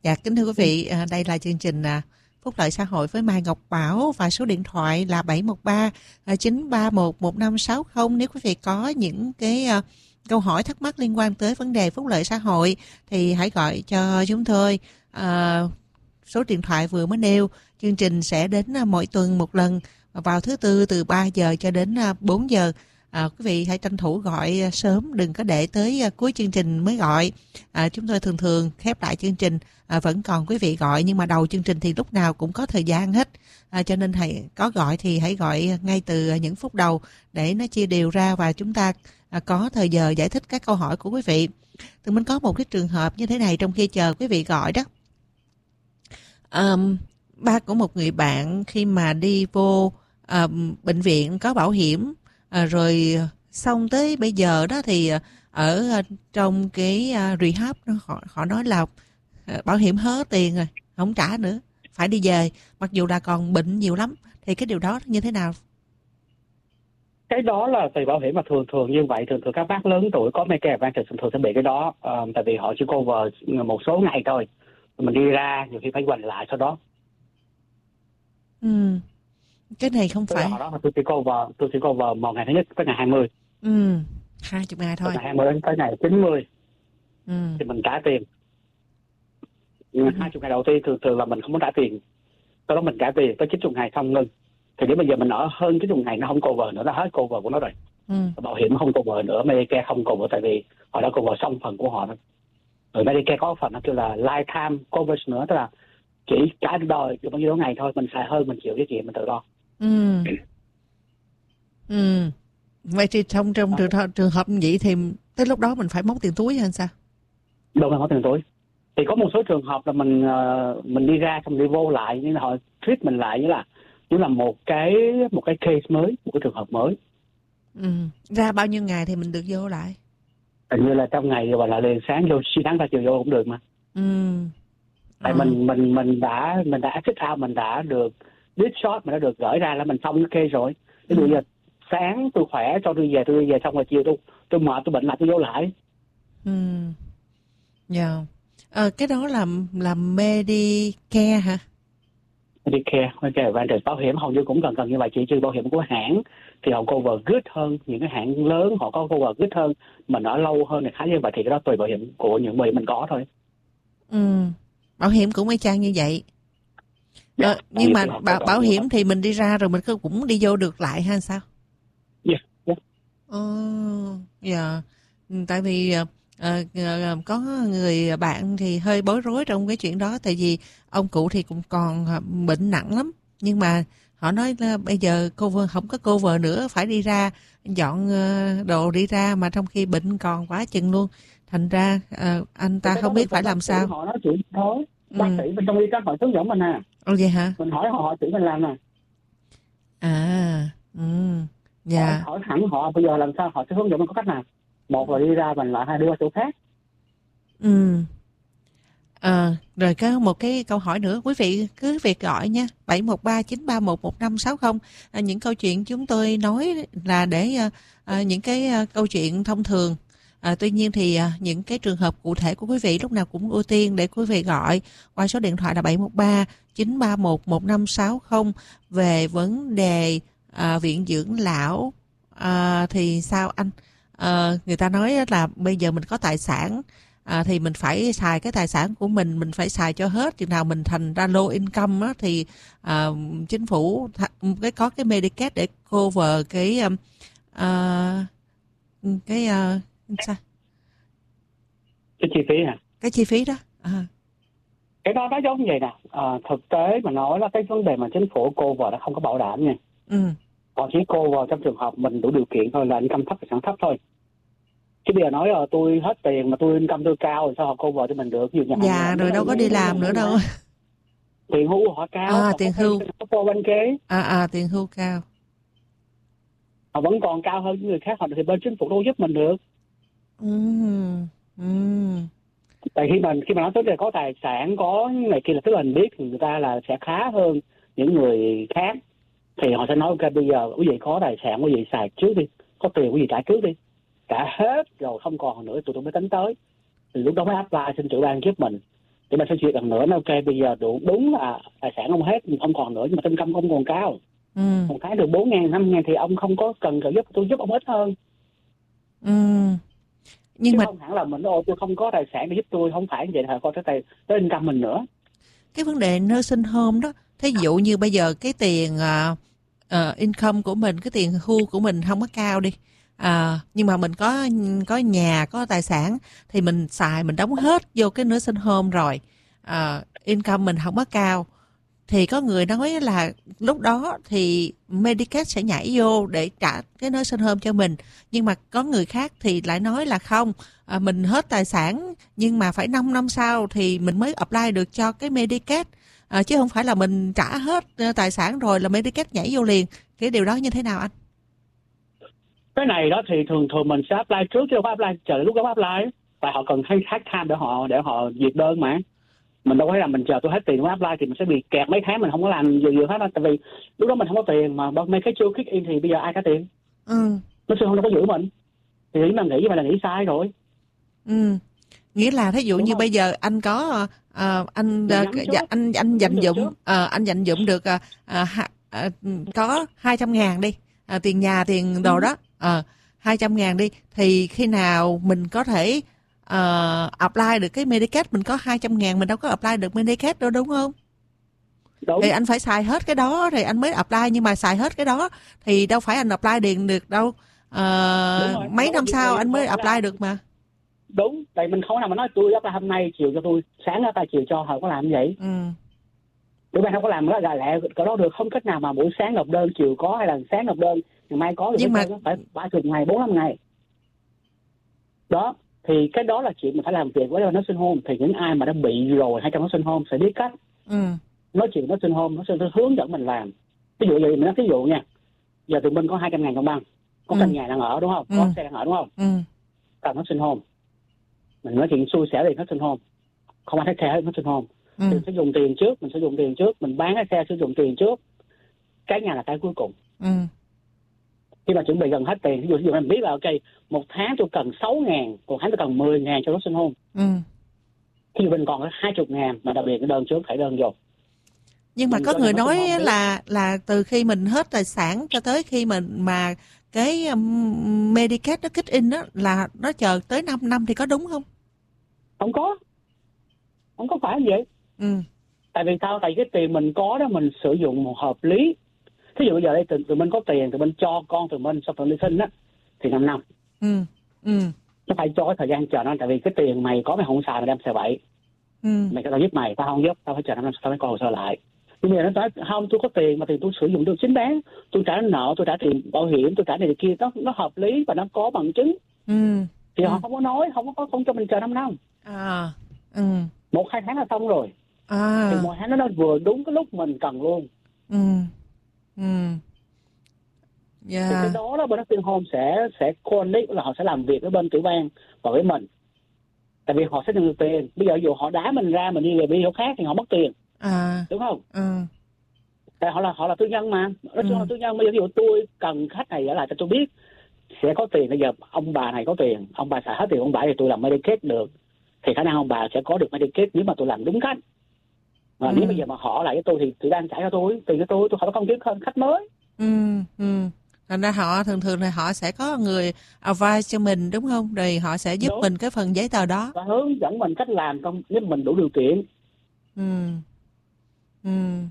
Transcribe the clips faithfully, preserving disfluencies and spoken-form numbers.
Dạ, kính thưa quý vị, à, đây là chương trình à, Phúc lợi xã hội với Mai Ngọc Bảo và số điện thoại là bảy một ba chín ba một một năm sáu không. Nếu quý vị có những cái à, câu hỏi thắc mắc liên quan tới vấn đề phúc lợi xã hội thì hãy gọi cho chúng tôi. À, số điện thoại vừa mới nêu, chương trình sẽ đến à, mỗi tuần một lần vào thứ tư từ ba giờ cho đến à, bốn giờ. À, quý vị hãy tranh thủ gọi sớm, đừng có để tới uh, cuối chương trình mới gọi. À, chúng tôi thường thường khép lại chương trình à, vẫn còn quý vị gọi, nhưng mà đầu chương trình thì lúc nào cũng có thời gian hết. À, cho nên hãy có gọi thì hãy gọi ngay từ những phút đầu để nó chia đều ra và chúng ta à, có thời giờ giải thích các câu hỏi của quý vị. Thì mình có một cái trường hợp như thế này trong khi chờ quý vị gọi đó. À, ba của một người bạn khi mà đi vô à, bệnh viện có bảo hiểm, À, rồi xong tới bây giờ đó thì ở trong cái uh, rehab đó, họ họ nói là uh, bảo hiểm hết tiền rồi, không trả nữa, phải đi về, mặc dù là còn bệnh nhiều lắm. Thì cái điều đó như thế nào? Cái đó là tùy bảo hiểm, mà thường thường như vậy, thường thường các bác lớn tuổi có Medicare Advantage thường sẽ bị cái đó, uh, tại vì họ chỉ cover một số ngày thôi, mình đi ra nhiều khi phải quành lại sau đó. Ừ. Cái này không phải. Hồi đó tôi chỉ cover, tôi chỉ cover một ngày thứ nhất tới ngày hai mươi. Ừ, hai mươi ngày thôi. Từ ngày hai mươi đến tới ngày chín mươi. Ừ. Thì mình trả tiền. Nhưng ừ. hai mươi ngày đầu tiên thường thường là mình không muốn trả tiền. Sau đó mình trả tiền tới chín mươi ngày xong ngưng. Thì đến bây giờ mình ở hơn chín mươi ngày nó không cover nữa, nó hết cover của nó rồi. Ừ. Bảo hiểm không cover nữa, Medicare không cover tại vì họ đã cover xong phần của họ rồi. Rồi Medicare có phần nó kêu là lifetime coverage nữa, tức là chỉ cả đời được bao nhiêu ngày thôi, mình xài hơn mình chịu cái chuyện mình tự lo. Ừ. Ừ. Vậy thì trong trong trường, trường hợp như vậy thì tới lúc đó mình phải móc tiền túi hay sao? Đâu phải móc tiền túi. Thì có một số trường hợp là mình uh, mình đi ra xong đi vô lại, nhưng họ treat mình lại như là như là một cái một cái case mới, một cái trường hợp mới. Ừ. Ra bao nhiêu ngày thì mình được vô lại? Hình như là trong ngày và là liền sáng vô, sáng ra chiều vô cũng được mà. Ừ. Tại ờ. mình mình mình đã mình đã exit out, mình đã được discharge, mình đã được gửi ra là mình xong cái case rồi. Ví dụ ừ. giờ sáng tôi khỏe cho tôi về, tôi đi về xong rồi chiều tôi tôi mệt tôi bệnh lại tôi vô lại. Ừ. Dạ. Yeah. Ờ, cái đó là là Medicare hả? Medicare, Medicare Advantage, bảo hiểm hầu như cũng gần gần như vậy, chỉ trừ bảo hiểm của hãng thì họ cover good hơn, những cái hãng lớn họ có cover good hơn, mình ở lâu hơn thì khá như vậy, thì cái đó tùy bảo hiểm của những người mình có thôi. Ừ. Bảo hiểm cũng y chang như vậy. Ờ, yeah, nhưng mà bảo, bảo hiểm thì mình đi ra rồi mình cũng đi vô được lại hay sao? Dạ. Yeah, yeah. Ờ, dạ. Tại vì uh, uh, có người bạn thì hơi bối rối trong cái chuyện đó, tại vì ông cụ thì cũng còn bệnh nặng lắm, nhưng mà họ nói là bây giờ cover không có cover nữa, phải đi ra dọn uh, đồ đi ra, mà trong khi bệnh còn quá chừng luôn, thành ra uh, anh ta không biết phải làm sao. Họ nói chuyện thôi. Ừ. Bác sĩ bên trong y các họ hướng dẫn mình à. Ồ vậy hả? Mình hỏi họ, họ chỉ mình làm nè. À, ừ, dạ. Yeah. Hỏi hẳn họ bây giờ làm sao, họ sẽ hướng dẫn mình có cách nào. Một là đi ra, mình lại hai đưa chỗ khác. Ừ. À, rồi có một cái câu hỏi nữa, quý vị cứ việc gọi nha, bảy một ba chín ba một một năm sáu không. À, những câu chuyện chúng tôi nói là để à, à, những cái à, câu chuyện thông thường. À, tuy nhiên thì à, những cái trường hợp cụ thể của quý vị lúc nào cũng ưu tiên để quý vị gọi qua số điện thoại là bảy một ba chín ba một một năm sáu không về vấn đề à, viện dưỡng lão. À, thì sao anh? À, người ta nói là bây giờ mình có tài sản, à, thì mình phải xài cái tài sản của mình, mình phải xài cho hết, chừng nào mình thành ra low income á, thì à, chính phủ th- cái có cái Medicaid để cover cái uh, cái uh, sao? Cái chi phí hả? Cái chi phí đó. À. Cái đó nó giống như vậy nè, à, thực tế mà nói là cái vấn đề mà chính phủ cover nó không có bảo đảm nha. Ừ. Họ chỉ cover trong trường hợp mình đủ điều kiện thôi, là income thấp, tài sản thấp thôi. Chứ bây giờ nói là tôi hết tiền mà tôi income tôi cao thì sao họ cover cho mình được? Ví dụ dạ, rồi đâu có đi làm nữa đâu. Tiền hưu họ cao. À, tiền hưu. À, à, tiền hưu cao. Họ vẫn còn cao hơn những người khác, họ thì bên chính phủ đâu giúp mình được. Ừ. Ừ. Tại khi mình khi mà nói tới là có tài sản, có này kia là tức là mình biết thì người ta là sẽ khá hơn những người khác. Thì họ sẽ nói ok, bây giờ quý vị có tài sản, quý vị xài trước đi, có tiền quý vị trả trước đi, trả hết rồi không còn nữa tụi tôi mới tính tới. Thì lúc đó mới apply xin trưởng ban giúp mình. thì mình sẽ duyệt lần nữa. Nó ok, bây giờ đủ đúng là tài sản ông hết, không còn nữa, nhưng mà tinh công không còn cao. Ừ. Một tháng được bốn ngàn, năm ngàn thì ông không có cần trợ giúp, tôi giúp ông ít hơn. Ừ. Nhưng Chứ mà không hẳn là mình ô tôi không có tài sản để giúp tôi, không phải như vậy, là coi tới tài tới income mình nữa. cái vấn đề nursing home đó, thí dụ như bây giờ cái tiền uh, uh, income của mình, cái tiền hưu của mình không có cao đi, à, nhưng mà mình có có nhà, có tài sản, thì mình xài, mình đóng hết vô cái nursing home rồi, uh, income mình không có cao, thì có người nói là lúc đó thì Medicaid sẽ nhảy vô để trả cái nursing home cho mình. Nhưng mà có người khác thì lại nói là không, à, mình hết tài sản nhưng mà phải năm năm sau thì mình mới apply được cho cái Medicaid, à, chứ không phải là mình trả hết tài sản rồi là Medicaid nhảy vô liền. Cái điều đó như thế nào anh? Cái này đó thì thường thường mình sẽ apply trước chứ không có apply chờ lúc đó apply, tại họ cần hay khách time để họ để họ duyệt đơn mà. Mình đâu có thể là mình chờ tôi hết tiền mới apply, thì mình sẽ bị kẹt mấy tháng mình không có làm nhiều nhiều hết đâu, tại vì lúc đó mình không có tiền mà mấy cái chưa kick in thì bây giờ ai trả tiền? Ừ. Nó sẽ không có giữ mình, thì nghĩ mà nghĩ như vậy là nghĩ sai rồi. Ừ. Nghĩa là thí dụ Đúng như không? bây giờ anh có uh, anh Mình uh, nhắm trước. dạ, anh anh Nhắm dành được dụm trước. uh, anh dành dụm được uh, uh, ha, uh, có hai trăm ngàn đi, uh, tiền nhà tiền đồ đó, uh, hai trăm ngàn đi, thì khi nào mình có thể uh, apply được cái Medicaid? Mình có hai trăm ngàn mình đâu có apply được Medicaid đâu, đúng không? Đúng. Thì anh phải xài hết cái đó rồi anh mới apply, nhưng mà xài hết cái đó thì đâu phải anh apply liền được đâu, uh, mấy năm sau anh mới apply được mà. Đúng, tại mình không nào mà nói tôi apply hôm nay chiều cho tôi, sáng apply chiều cho, họ có làm như vậy. Ừ. Bữa nay không có làm nó gà lẹ cái đó được, không cách nào mà buổi sáng nộp đơn chiều có, hay là sáng nộp đơn ngày mai có được. Nhưng mà phải ba chục ngày, bốn năm ngày đó. Thì cái đó là chuyện mình phải làm việc với nursing home. Thì những ai mà đã bị rồi hay trong nursing home sẽ biết cách ừ. nói chuyện nursing home, nursing home hướng dẫn mình làm. Ví dụ vậy mình nói ví dụ nha, giờ tụi mình có hai trăm ngàn trong băng, có ừ. căn nhà đang ở đúng không, có ừ. xe đang ở đúng không, ừ. cần nursing home, mình nói chuyện xui xẻo thì nursing home không ai thấy xe hết nursing home. ừ. Mình sẽ dùng tiền trước, mình sẽ dùng tiền trước, mình bán cái xe sử dụng tiền trước, cái nhà là cái cuối cùng. ừ. Khi mà chuẩn bị gần hết tiền, ví dụ, ví dụ mình biết là ok, một tháng tôi cần sáu ngàn, một tháng tôi cần mười ngàn cho nursing home. ừ. Khi mình còn hai mươi ngàn mà đặc biệt cái đơn trước phải đơn vô. Nhưng mà Mình có người nói là là từ khi mình hết tài sản cho tới khi mình mà cái um, Medicaid nó kích in đó là nó chờ tới năm năm thì có đúng không? Không có, không có phải như vậy. Ừ. Tại vì sao? Tại cái tiền mình có đó mình sử dụng một hợp lý. Thí dụ bây giờ đây tụi, tụi mình có tiền, tụi mình cho con tụi mình sau tụi mình đi sinh á thì năm năm. Ừ. Ừ. Nó phải cho cái thời gian chờ nó, tại vì cái tiền mày có mày không xài mày đem xài bậy. Ừ. Mày tao giúp mày, tao không giúp, tao phải chờ năm năm tao mới coi hồ sơ lại. Nhưng mà nó nói không, tôi có tiền mà tiền tôi sử dụng được chính đáng, tôi trả nợ, tôi trả tiền bảo hiểm, tôi trả này kia, nó nó hợp lý và nó có bằng chứng. Ừ. Thì ừ. họ không có nói, không có không cho mình chờ năm năm. À. Ừ. Một hai tháng là xong rồi. À. Thì một tháng nó vừa đúng cái lúc mình cần luôn. Ừ. Ừ. Yeah. Thì cái đó đó bên nursing home sẽ sẽ connect, là họ sẽ làm việc với bên tiểu bang và với mình. Tại vì họ sẽ nhận được tiền. Bây giờ dù họ đá mình ra mình đi về video khác thì họ mất tiền. À. Đúng không? Ừ. Tại họ là họ là tư nhân mà. Nói chung ừ. là tư nhân. Bây giờ ví dụ tôi cần khách này ở lại cho tôi biết sẽ có tiền. Bây giờ ông bà này có tiền, ông bà xài hết tiền ông bà thì tôi làm Medicaid được, thì khả năng ông bà sẽ có được Medicaid nếu mà tôi làm đúng cách. Và ừ. nếu bây giờ mà họ lại với tôi thì tôi đang trả cho tôi tiền cho tôi, tôi không có công kiếm khách mới. Ừ. Ừ. Thành ra họ thường thường là họ sẽ có người advice cho mình đúng không? Rồi họ sẽ giúp Đúng. mình cái phần giấy tờ đó. Và hướng dẫn mình cách làm công nếu mình đủ điều kiện. Ừ. Ừ.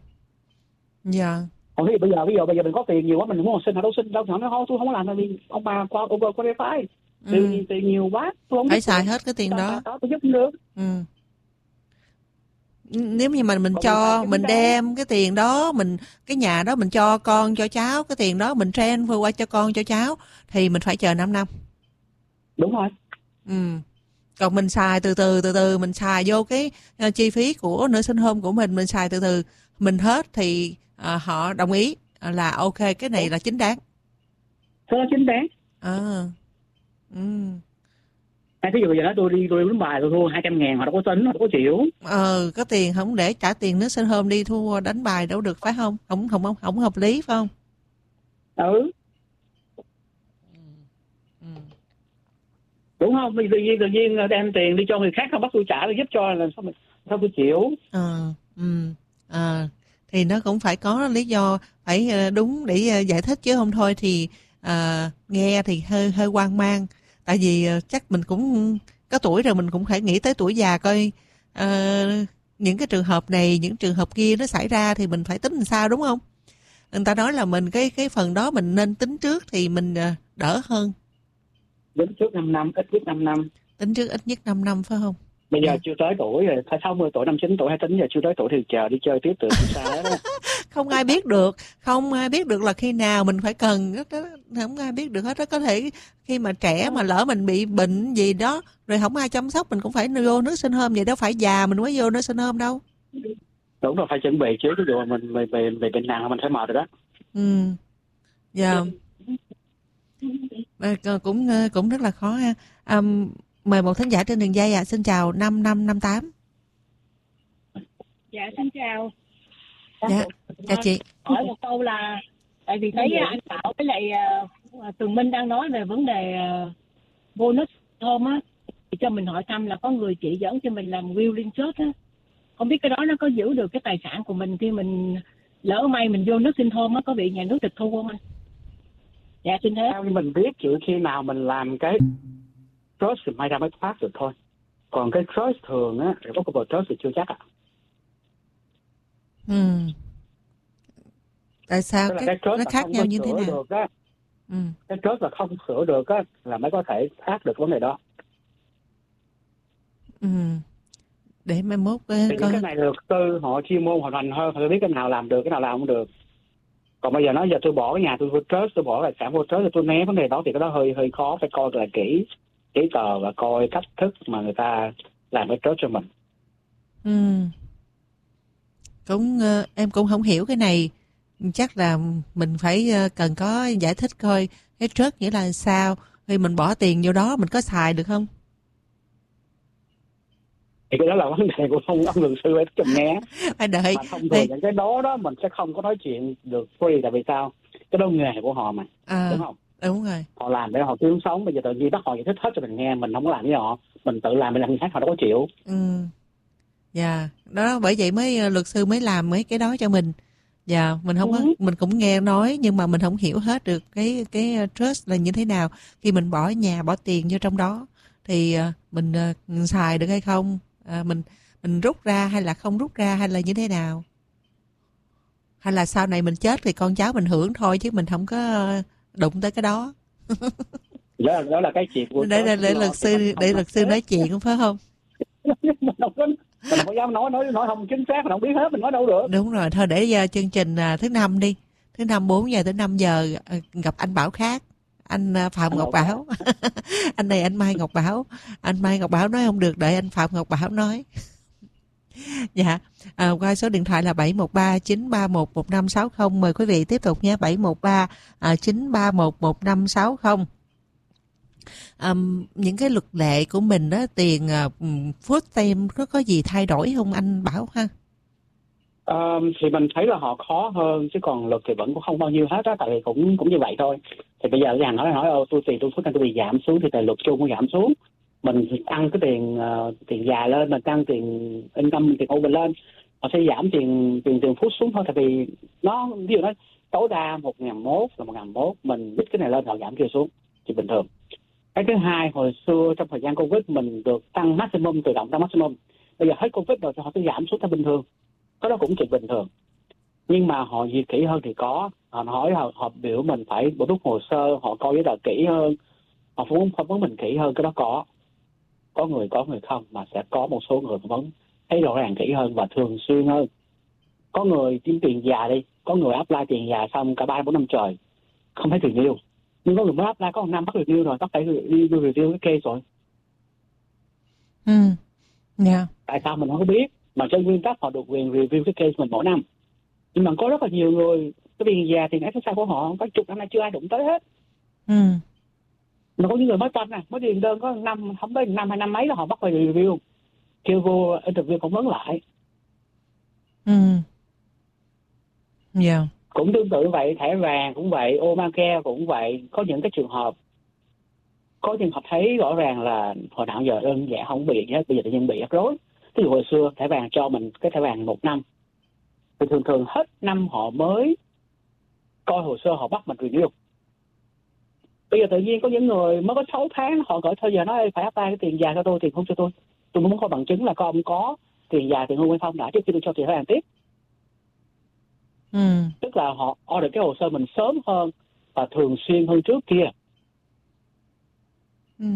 Dạ. Còn bây giờ bây giờ bây giờ mình có tiền nhiều quá, mình muốn xin họ đâu xin đâu, họ nói thôi tôi không có làm là vì ông bà qua over qualify. Tiền ừ. tiền nhiều quá, tôi không phải xài tiền. Hết cái tiền đó. đó tôi giúp không được. Ừ. Nếu như mà mình Còn cho mình, mình đem cái tiền đó, mình cái nhà đó mình cho con cho cháu, cái tiền đó mình transfer qua cho con cho cháu thì mình phải chờ năm năm. Đúng rồi. Ừ. Còn mình xài từ từ từ từ mình xài vô cái uh, chi phí của nursing home của mình, mình xài từ từ mình hết thì uh, họ đồng ý uh, là ok cái này Đúng. là chính đáng. Thế là chính đáng. À. Ừ. Hay ví dụ bây giờ nói tôi đi tôi đi đánh bài tôi thua hai trăm ngàn họ đâu có tính, họ đâu có chịu. Ờ, có tiền không để trả tiền nước sinh hôm đi thua đánh bài đâu được phải không? Không không không không hợp lý phải không? Ừ. ừ. Đúng không? Tự nhiên tự nhiên đem tiền đi cho người khác không bắt tôi trả rồi giúp cho là sao mình sao tôi chịu. Ờ, ừ, ờ, thì nó cũng phải có lý do phải ờ, đúng để ờ, giải thích, chứ không thôi thì ờ, nghe thì hơi hơi hoang mang. Tại vì ờ, chắc mình cũng có tuổi rồi, mình cũng phải nghĩ tới tuổi già coi ờ, những cái trường hợp này, những trường hợp kia nó xảy ra thì mình phải tính làm sao, đúng không? Người ta nói là mình cái cái phần đó mình nên tính trước thì mình ờ, đỡ hơn. Đến trước 5 năm, ít nhất 5 năm. Tính trước ít nhất 5 năm phải không? Bây giờ Dạ. chưa tới tuổi rồi, phải sáu mươi tuổi, năm chín tuổi hay tính giờ chưa tới tuổi thì chờ đi chơi tiếp từ từ xa đó. Không ai biết được, không ai biết được là khi nào mình phải cần đó, đó. Không ai biết được hết đó. Có thể khi mà trẻ mà lỡ mình bị bệnh gì đó rồi không ai chăm sóc, mình cũng phải vô nước sinh hôm, vậy đâu phải già mình mới vô nước sinh hôm đâu. Đúng rồi, phải chuẩn bị chứ, ví dụ mà mình bị bị bị bệnh nặng là mình phải mệt rồi đó. Ừ, dạ. Ờ, cũng ờ, cũng rất là khó ha. À, mời một thính giả trên đường dây ạ. À. Xin chào năm năm năm tám. Dạ xin chào. Dạ, chào chị. Hỏi một câu là tại vì thấy anh Bảo với lại uh, Tường Minh đang nói về vấn đề uh, bonus home á, thì cho mình hỏi thăm là có người chỉ dẫn cho mình làm will liên chốt á, không biết cái đó nó có giữ được cái tài sản của mình khi mình lỡ may mình vô nước sinh home á, có bị nhà nước tịch thu không anh? Dạ xin thế. Theo như mình biết, chỉ khi nào mình làm cái trust thì may ra mới thoát được thôi. Còn cái trust thường á, irrevocable trust thì chưa chắc ạ. À. Ừ. Tại sao cái, cái nó khác nhau như thế nào? Được á. Ừ. Cái trust là không sửa được á, là mới có thể thoát được vấn đề đó. Ừ. Để mai mốt thì coi... cái này luật sư họ chuyên môn họ rành hơn, họ biết cái nào làm được, cái nào làm không được. Còn bây giờ nói giờ tôi bỏ cái nhà tôi vô trust, tôi bỏ tài sản vô trust thì tôi né vấn đề đó thì cái đó hơi hơi khó, phải coi lại kỹ giấy tờ và coi cách thức mà người ta làm cái trust cho mình. Ừ. Cũng uh, em cũng không hiểu cái này, chắc là mình phải uh, cần có giải thích coi cái trust nghĩa là sao, khi mình bỏ tiền vô đó mình có xài được không? Thì cái đó là vấn đề của ông ông luật sư phải chừng nghe. Phải đợi. Mà thông thường những cái đó đó mình sẽ không có nói chuyện được free, tại vì sao? Cái đó nghề của họ mà, à, đúng không? Đúng rồi. Họ làm để họ kiếm sống, bây giờ tự nhiên bắt họ giải thích hết cho mình nghe, mình không có làm với họ, mình tự làm mình làm người khác họ đâu có chịu. Ừ. Dạ, yeah. Đó bởi vậy mới luật sư mới làm mấy cái đó cho mình. Dạ, yeah. Mình không ừ. có, mình cũng nghe nói nhưng mà mình không hiểu hết được cái cái trust là như thế nào. Khi mình bỏ nhà, bỏ tiền vô trong đó thì mình uh, xài được hay không? Uh, mình mình rút ra hay là không rút ra hay là như thế nào? Hay là sau này mình chết thì con cháu mình hưởng thôi chứ mình không có đụng tới cái đó. đó, là, đó là cái chuyện của để để, để luật sư để luật sư nói chuyện không phải không? mình không có mình không có dám nói nói nói không chính xác, mình không biết hết, mình nói đâu được. Đúng rồi, thôi để uh, chương trình uh, thứ năm đi, thứ năm bốn giờ tới năm giờ uh, gặp anh Bảo khác, anh uh, Phạm anh Ngọc Bảo. Anh này anh Mai Ngọc Bảo, anh Mai Ngọc Bảo nói không được, đợi anh Phạm Ngọc Bảo nói. Dạ, à, qua số điện thoại là bảy một ba chín ba một một năm sáu không, mời quý vị tiếp tục nha, bảy một ba chín ba một một năm sáu không. Um, những cái luật lệ của mình đó, tiền uh, food stamp có có gì thay đổi không anh Bảo ha? Um, thì mình thấy là họ khó hơn, chứ còn luật thì vẫn cũng không bao nhiêu hết á, tại vì cũng cũng như vậy thôi. Thì bây giờ cái hàng nói nói ô tôi tiền tôi food stamp tôi bị giảm xuống thì tài luật chung cũng giảm xuống. Mình tăng cái tiền uh, tiền già lên, mình tăng tiền income, tiền over lên, họ sẽ giảm tiền tiền tiền food xuống thôi, tại vì nó ví dụ nói tối đa một ngàn mốt là một ngàn mốt, mình biết cái này lên họ giảm kia xuống thì bình thường. Cái thứ hai, hồi xưa trong thời gian Covid mình được tăng maximum, tự động tăng maximum. Bây giờ hết Covid rồi thì họ sẽ giảm xuống theo bình thường. Cái đó cũng chuyện bình thường. Nhưng mà họ gì kỹ hơn thì có. Họ hỏi họ, họ biểu mình phải bổ túc hồ sơ, họ coi giấy tờ kỹ hơn, họ phỏng phỏng vấn mình kỹ hơn, cái đó có. Có người có người không, mà sẽ có một số người phỏng vấn thấy rõ ràng kỹ hơn và thường xuyên hơn. Có người kiếm tiền già đi, có người apply tiền già xong cả ba bốn năm trời không thấy tiền yêu. Nhưng có người mới apply có một năm bắt được yêu rồi, bắt phải đi review cái case rồi. Ừ. Yeah. Tại sao mình không có biết? Mà trên nguyên tắc họ được quyền review cái case mình mỗi năm. Nhưng mà có rất là nhiều người cái tiền già, tiền exercise của họ có chục năm nay chưa ai đụng tới hết. Ừ. Mà có những người mới toanh nè, mới điền đơn có năm, không tới năm hay năm mấy là họ bắt phải review, kêu vô interview phỏng vấn lại. Ừ. Yeah. Cũng tương tự vậy, thẻ vàng cũng vậy, Obamacare cũng vậy. Có những cái trường hợp, có trường hợp thấy rõ ràng là hồi nào giờ đơn giản không bị gì hết, bây giờ tự nhiên bị rắc rối. Ví dụ hồi xưa thẻ vàng cho mình cái thẻ vàng một năm, thì thường thường hết năm họ mới coi hồ sơ, họ bắt mình renew. Bây giờ tự nhiên có những người mới có sáu tháng họ gửi thôi giờ nói phải apply cái tiền dài cho tôi, tiền không cho tôi. Tôi muốn có bằng chứng là con ông có tiền dài tiền hưu hay không đã trước khi tôi cho tiền thẻ vàng tiếp. Ừ. Tức là họ order cái hồ sơ mình sớm hơn và thường xuyên hơn trước kia. Ừ.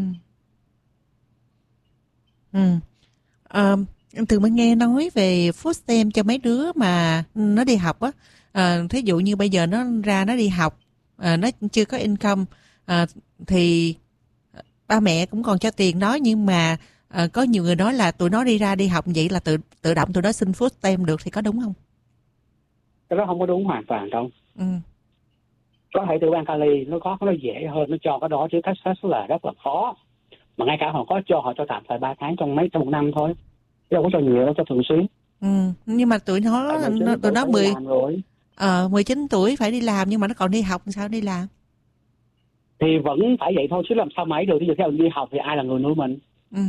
Ừ. À, em thường mới nghe nói về food stamp cho mấy đứa mà nó đi học á. À, thí dụ như bây giờ nó ra nó đi học, à, nó chưa có income, à, thì ba mẹ cũng còn cho tiền đó, nhưng mà à, có nhiều người nói là tụi nó đi ra đi học vậy là tự tự động tụi nó xin food stamp được, thì có đúng không? Cái đó không có đúng hoàn toàn đâu. Ừ. Có thể từ bang Cali nó có nó dễ hơn, nó cho cái đó, chứ Texas là rất là khó. Mà ngay cả họ có cho, họ cho tạm thời ba tháng trong mấy trong một năm thôi, chứ đâu có cho nhiều, đâu cho thường xuyên. Ừ. Nhưng mà tụi nó, nó tụi nó mười ờ mười chín tuổi phải đi làm, nhưng mà nó còn đi học, sao đi làm? Thì vẫn phải vậy thôi, chứ làm sao mà ấy được. Bây giờ theo mình đi học thì ai là người nuôi mình? Ừ.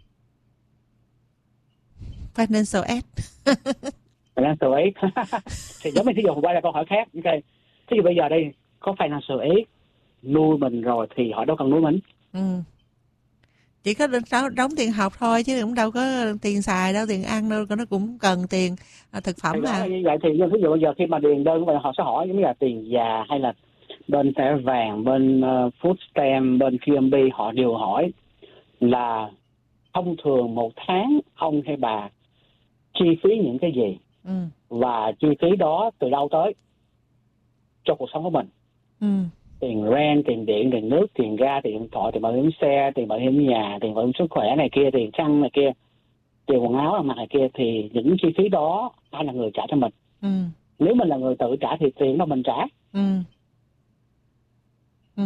Financial aid. Financial aid. Thì giống như thí dụ quay lại câu hỏi khác. Ok, thí dụ bây giờ đây có financial aid nuôi mình rồi thì họ đâu cần nuôi mình. Ừ. Chỉ có đóng, đóng tiền học thôi, chứ cũng đâu có tiền xài đâu, tiền ăn đâu, nó cũng cần tiền à, thực phẩm thì mà. Đó như vậy thì ví dụ bây giờ khi mà điền đơn vậy họ sẽ hỏi giống như là tiền già hay là bên thẻ vàng, bên uh, food stamp, bên quy em bê, họ đều hỏi là thông thường một tháng ông hay bà chi phí những cái gì, ừ. và chi phí đó từ đâu tới cho cuộc sống của mình. Ừ. Tiền rent, tiền điện, tiền nước, tiền ga, tiền điện thoại, tiền bảo hiểm xe, tiền bảo hiểm nhà, tiền bảo hiểm sức khỏe này kia, tiền xăng này kia, tiền quần áo mặc này kia, thì những chi phí đó ai là người trả cho mình. Ừ. Nếu mình là người tự trả thì tiền đó mình trả. Ừ. Ừ.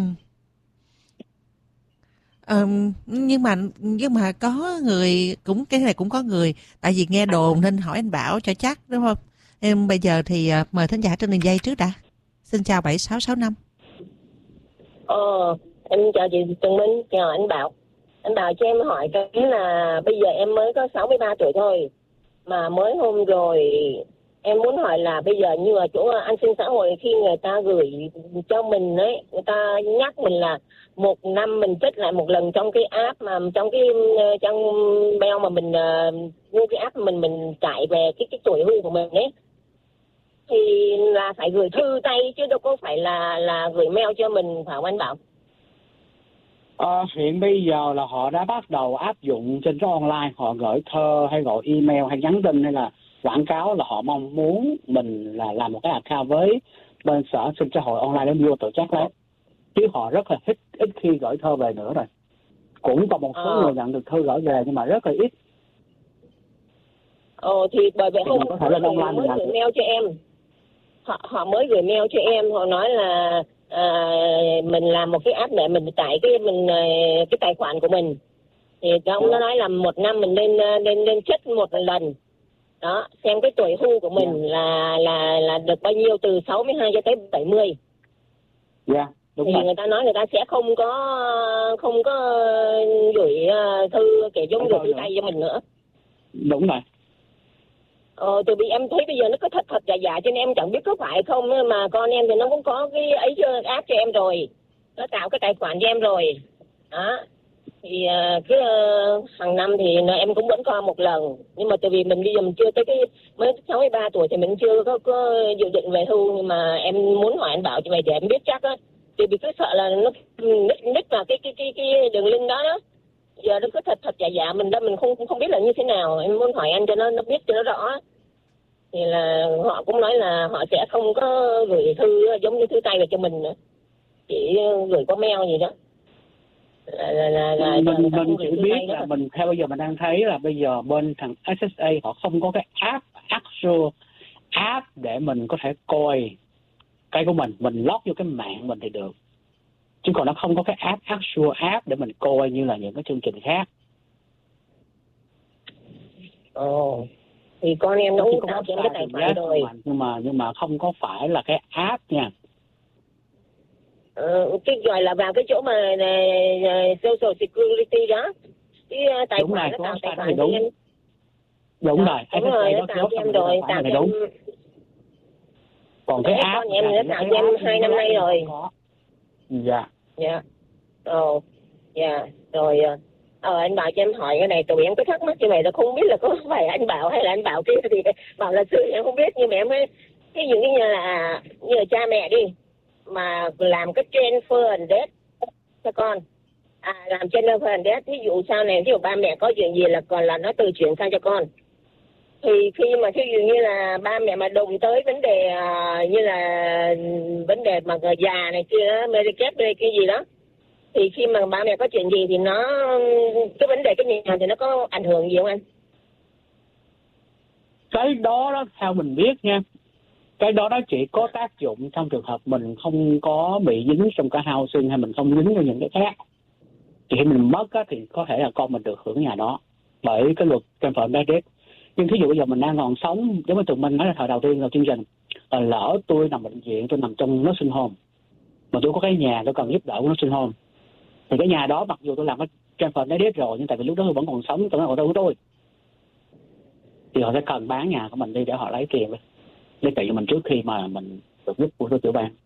Ờ, nhưng mà nhưng mà có người cũng cái này cũng có người, tại vì nghe đồn nên hỏi anh Bảo cho chắc, đúng không? Em bây giờ thì uh, mời thính giả trên đường dây trước đã. Xin chào bảy sáu sáu năm. Ờ, em chào chị Tường Minh, chào anh Bảo. Anh Bảo cho em hỏi cái là bây giờ em mới có sáu mươi ba tuổi thôi, mà mới hôm rồi em muốn hỏi là bây giờ như ở chỗ an sinh xã hội, khi người ta gửi cho mình ấy, người ta nhắc mình là một năm mình check lại một lần trong cái app, mà trong cái trong mail mà mình như uh, cái app mình mình chạy về cái cái tuổi hưu của mình ấy, thì là phải gửi thư tay chứ đâu có phải là là gửi mail cho mình, phải không anh Bảo? Ờ, hiện bây giờ là họ đã bắt đầu áp dụng trên cái online, họ gửi thơ hay gọi email hay nhắn tin hay là quảng cáo là họ mong muốn mình là làm một cái account với bên sở sinh xã hội online để vô tự chắc lấy, chứ họ rất là ít ít khi gửi thơ về nữa rồi. Cũng còn một số à. người nhận được thư gửi về nhưng mà rất là ít. Ờ thì bởi vậy hôm có thể lên online mới gửi mail cho em, họ họ mới gửi mail cho em, họ nói là à, mình làm một cái app để mình tải cái mình cái tài khoản của mình, thì ông nó nói là một năm mình lên lên lên check một lần đó, xem cái tuổi hưu của mình yeah. là là là được bao nhiêu, từ sáu mươi hai cho tới bảy mươi. Dạ yeah, đúng thì rồi. Người ta nói người ta sẽ không có không có gửi thư kiểu giống gửi thư tay cho mình nữa. Đúng rồi. Ờ, từ vì em thấy bây giờ nó có thật thật giả giả, cho nên em chẳng biết có phải không, mà con em thì nó cũng có cái ấy chưa, app cho em rồi, nó tạo cái tài khoản cho em rồi đó. Thì cái uh, hàng năm thì em cũng vẫn coi một lần, nhưng mà từ vì mình bây giờ mình chưa tới cái mới sáu mươi ba tuổi thì mình chưa có, có dự định về hưu, nhưng mà em muốn hỏi anh Bảo cho vậy để em biết chắc á, thì vì cứ sợ là nó nít nít vào cái cái cái cái đường link đó đó. Giờ nó cứ thật thật giả giả, mình đó mình không không biết là như thế nào, em muốn hỏi anh cho nó nó biết cho nó rõ. Thì là họ cũng nói là họ sẽ không có gửi thư giống như thư tay về cho mình nữa, chỉ gửi qua mail gì đó. Là, là, là, là mình mình chỉ biết là đó. Mình theo bây giờ mình đang thấy là bây giờ bên thằng ét ét a họ không có cái app actual app để mình có thể coi cái của mình, mình log vô cái mạng mình thì được, chứ còn nó không có cái app actual app để mình coi như là những cái chương trình khác. Ồ, thì con em nó cũng tạo cho cái tài khoản rồi, mà, nhưng mà nhưng mà không có phải là cái app nha. Ờ, cái gọi là vào cái chỗ mà uh, social security đó, cái tài đúng khoản này, nó tạo tài khoản thì đúng. em. Đúng rồi, đúng rồi, nó tạo cho em rồi, tạo cho em. Còn cái app con em nó tạo cho em hai năm nay rồi. Dạ. Dạ. Ồ, dạ, rồi ờ anh Bảo cho em hỏi cái này, tụi em có thắc mắc như vậy, là không biết là có phải anh Bảo hay là anh Bảo kia, thì Bảo là sư em không biết, nhưng mà em mới cái những cái như là như là cha mẹ đi mà làm cái transfer and death cho con, à làm transfer and death, ví dụ sau này ví dụ ba mẹ có chuyện gì là còn là nó từ chuyển sang cho con, thì khi mà ví dụ như là ba mẹ mà đụng tới vấn đề uh, như là vấn đề mà già này kia, Medicare cái gì đó, thì khi mà ba mẹ có chuyện gì thì nó cái vấn đề cái nhà thì nó có ảnh hưởng gì không anh? Cái đó đó theo mình biết nha, cái đó đó chỉ có tác dụng trong trường hợp mình không có bị dính trong cả housing hay mình không dính vào những cái khác. Thì khi mình mất á, thì có thể là con mình được hưởng nhà đó bởi cái luật transfer and death. Nhưng thí dụ bây giờ mình đang còn sống, giống như tụi mình nói là thời đầu tiên là chương trình, là lỡ tôi nằm bệnh viện, tôi nằm trong nursing home mà tôi có cái nhà tôi cần giúp đỡ của nursing home, thì cái nhà đó mặc dù tôi làm cái transfer and death rồi, nhưng tại vì lúc đó tôi vẫn còn sống, tôi nói họ tôi của tôi thì họ sẽ cần bán nhà của mình đi để họ lấy tiền đi để trị cho mình trước khi mà mình được giúp của tiểu bang.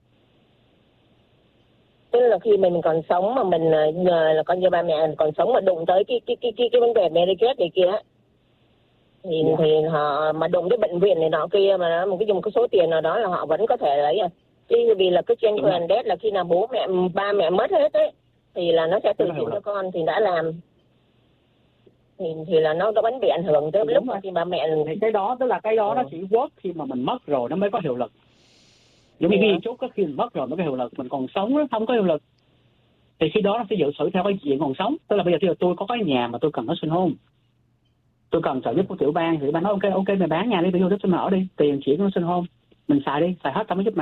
Tức là khi mình còn sống mà mình nhờ là con như ba mẹ còn sống mà đụng tới cái cái cái cái, cái vấn đề Medicare này kia thì yeah. thì họ mà đụng tới bệnh viện này nọ kia mà một cái dùng cái số tiền nào đó là họ vẫn có thể lấy, chứ vì là cái transfer and death là khi nào bố mẹ ba mẹ mất hết ấy thì là nó sẽ từ chuyển cho con, thì đã làm thì thì là nó vẫn bị ảnh hưởng tới lúc mà khi ba mẹ. Thì cái đó tức là cái đó ừ. nó chỉ work khi mà mình mất rồi nó mới có hiệu lực. Giống như yeah. ghi chốt khi mình mất rồi nó có hiệu lực, mình còn sống nó không có hiệu lực. Thì khi đó nó sẽ dự xử theo cái chuyện còn sống. Tức là bây giờ tôi có cái nhà mà tôi cần nó sinh hôn, tôi cần trợ giúp của tiểu bang, thì tiểu bang nói ok ok mày bán nhà đi, bây giờ giúp cho mày ở đi, tiền chỉ nó sinh hôn mình xài đi, xài hết tao mới giúp mày.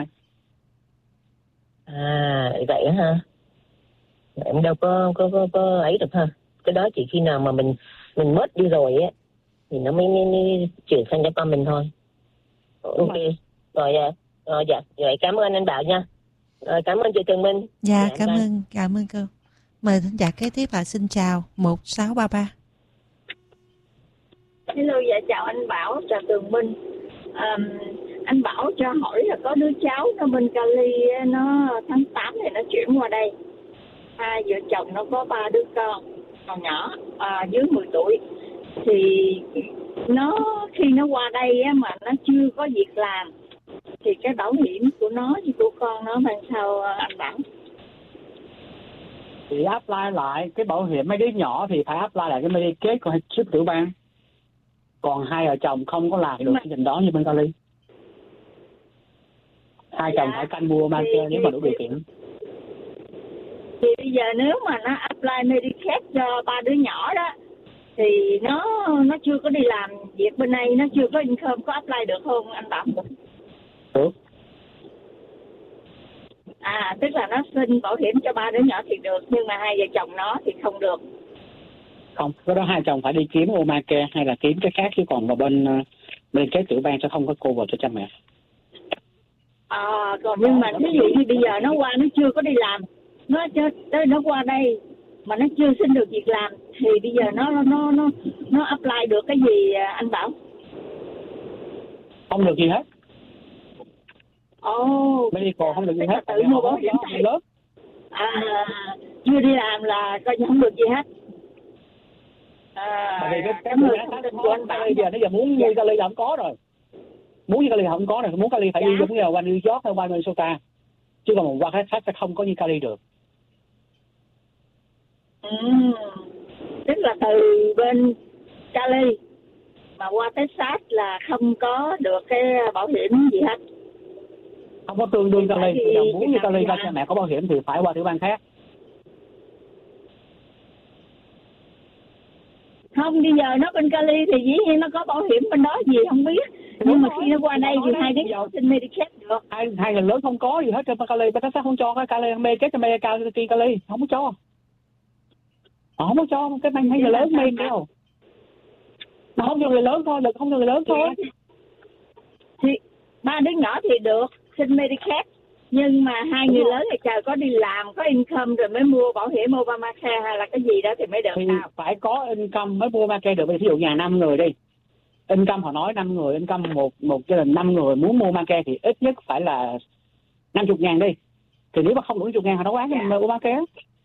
À vậy ha, em đâu có có có, có ấy được ha. Cái đó chỉ khi nào mà mình mình mất đi rồi á thì nó mới, mới, mới chuyển sang cho con mình thôi. Ok rồi, rồi, rồi dạ vậy cảm ơn anh Bảo nha. Rồi cảm ơn chị Tường Minh. Dạ, dạ cảm ơn anh. Cảm ơn cô. Mời thính giả kế tiếp là xin chào một sáu ba ba. Hello, dạ chào anh Bảo, chào Tường Minh. Um, anh Bảo cho hỏi là có đứa cháu nó bên Cali, nó tháng tám này nó chuyển qua đây. Hai vợ chồng nó có ba đứa con, còn nhỏ à, dưới mười tuổi. Thì nó khi nó qua đây á, mà nó chưa có việc làm thì cái bảo hiểm của nó với của con nó bằng sao anh Bảo? Thì apply lại cái bảo hiểm mấy đứa nhỏ thì phải apply lại cái Medicare của trước tiểu bang. Còn hai vợ chồng không có làm được mà... cái trình đó như bên Cali. Hai dạ, chồng phải canh mua mang theo nếu mà đủ điều kiện. Thì bây giờ nếu mà nó apply Medicare cho ba đứa nhỏ đó thì nó nó chưa có đi làm việc bên đây, nó chưa có income, có apply được không anh Bảo? Được. À tức là nó xin bảo hiểm cho ba đứa nhỏ thì được, nhưng mà hai vợ chồng nó thì không được. Không, cái đó hai chồng phải đi kiếm Obamacare hay là kiếm cái khác, chứ còn vào bên bên cái tiểu bang sẽ không có cover cho cha mẹ. À còn nhưng mà ví dụ như bây giờ nó qua nó chưa có đi làm, nó tới nó qua đây mà nó chưa xin được việc làm thì bây giờ nó nó nó nó apply được cái gì anh Bảo? Không được gì hết. Ồ. Oh, medical không được gì hết. Tự mua bảo hiểm lớn. À chưa đi làm là coi như không được gì hết. À, bởi vì cái cái người của anh Cali giờ nó giờ muốn như Cali là không có rồi, muốn như Cali là không có rồi, muốn Cali phải dạ. đi giống như là qua New York hay qua Minnesota, chứ còn một qua cái khác sẽ không có như Cali được. Ừ, tức là từ bên Cali mà qua Texas là không có được cái bảo hiểm gì hết, không có tương đương Cali. Thì giờ muốn như Cali ra cha mẹ có bảo hiểm thì phải qua tiểu bang khác. Không, bây giờ nó bên Cali thì dĩ nhiên nó có bảo hiểm bên đó gì không biết. Nhưng Đúng mà rồi. Khi nó qua đây thì hai đứa giờ xin Medicare được. Hai, hai người lớn không có gì hết trên Cali, bên Texas không cho cái Cali Medicare cho Medicare cho Cali, không có cho. Họ không có cho cái mấy người lớn Medicare. Nó không cho người lớn thôi, được không cho người lớn thôi. Thì ba đứa nhỏ thì được xin Medicare, nhưng mà hai Đúng người rồi. Lớn thì chờ có đi làm, có income rồi mới mua bảo hiểm Obamacare hay là cái gì đó thì mới được. Thì sao? Phải có income mới mua Obamacare được. Ví dụ nhà năm người đi, income họ nói năm người, income một một gia đình năm người muốn mua Obamacare thì ít nhất phải là năm mươi ngàn đi. Thì nếu mà không đủ năm mươi ngàn họ đâu bán cái Obamacare.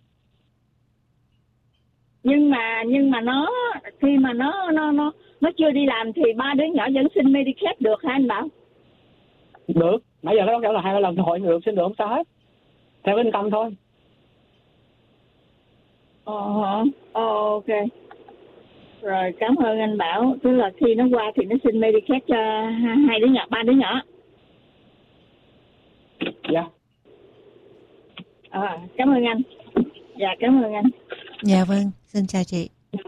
Nhưng mà nhưng mà nó khi mà nó nó nó nó chưa đi làm thì ba đứa nhỏ vẫn xin Medicare được hả anh Bảo? Được, nãy giờ nó kéo là hai ba lần hội được xin được không sao hết. Theo income thôi. Ờ, oh, ok. Rồi cảm ơn anh Bảo. Tức là khi nó qua thì nó xin Medicare cho hai đứa nhỏ, ba đứa nhỏ. Dạ. À, cảm ơn anh. Dạ cảm ơn anh. Dạ vâng, xin chào chị.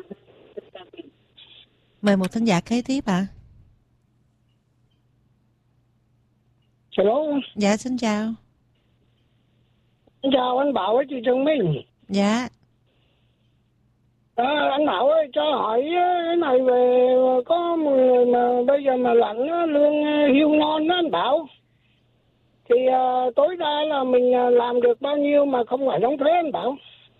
Mời một thính giả kế tiếp ạ. À. Hello. Dạ xin chào. Xin chào anh Bảo với chị Trần Minh. Dạ. À, anh Bảo ơi, cho hỏi cái này về có một người mà bây giờ mà lãnh lương hưu non đó anh Bảo. Thì uh, tối đa là mình làm được bao nhiêu mà không phải đóng thuế anh Bảo?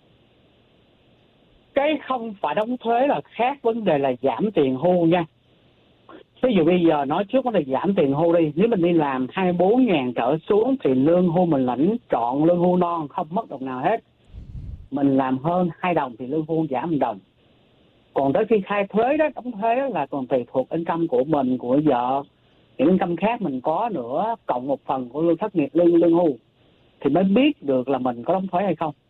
Cái không phải đóng thuế là khác, vấn đề là giảm tiền hưu nha. Ví dụ bây giờ nói trước vấn đề giảm tiền hưu đi. Nếu mình đi làm hai mươi bốn ngàn trở xuống thì lương hưu mình lãnh trọn lương hưu non, không mất đồng nào hết. Mình làm hơn hai đồng thì lương hưu giảm một đồng. Còn tới khi khai thuế đó, đóng thuế đó là còn tùy thuộc income của mình, của vợ, những income khác mình có nữa, cộng một phần của lương thất nghiệp, lương lương hưu thì mới biết được là mình có đóng thuế hay không.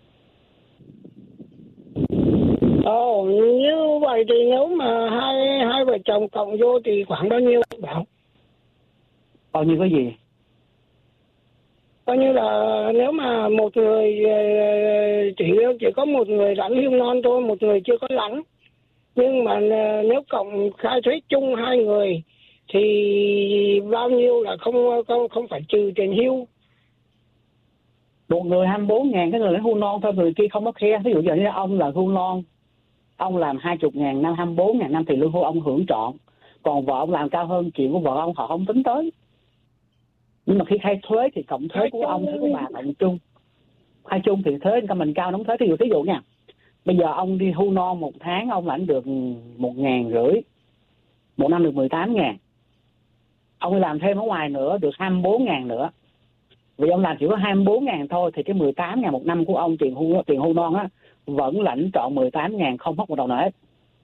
Ồ, như vậy thì nếu mà hai hai vợ chồng cộng vô thì khoảng bao nhiêu Bảo? Bao nhiêu cái gì? Coi như là nếu mà một người chỉ chỉ có một người lãnh hưu non thôi, một người chưa có lãnh. Nhưng mà nếu cộng khai thuế chung hai người thì bao nhiêu là không không không phải trừ tiền hưu. Một người hai mươi bốn ngàn, cái người lãnh hưu non thôi, người kia không có khe. Ví dụ như ông là hưu non, ông làm hai mươi ngàn năm, hai mươi bốn ngàn năm thì lương hưu ông hưởng trọn. Còn vợ ông làm cao hơn, chuyện của vợ ông họ không tính tới. Nhưng mà khi khai thuế thì cộng thuế của ông, thuế của bà cộng chung. Khai chung thì thuế income mình cao đóng thuế. Ví dụ, ví dụ nha, bây giờ ông đi hưu non một tháng ông lãnh được một ngàn rưỡi, một năm được mười tám ngàn. Ông làm thêm ở ngoài nữa được hai mươi bốn ngàn nữa. Vì ông làm chỉ có hai mươi bốn ngàn thôi thì cái mười tám ngàn một năm của ông tiền hưu, tiền hưu non á vẫn lãnh trọn mười tám ngàn, không mất một đồng nào hết.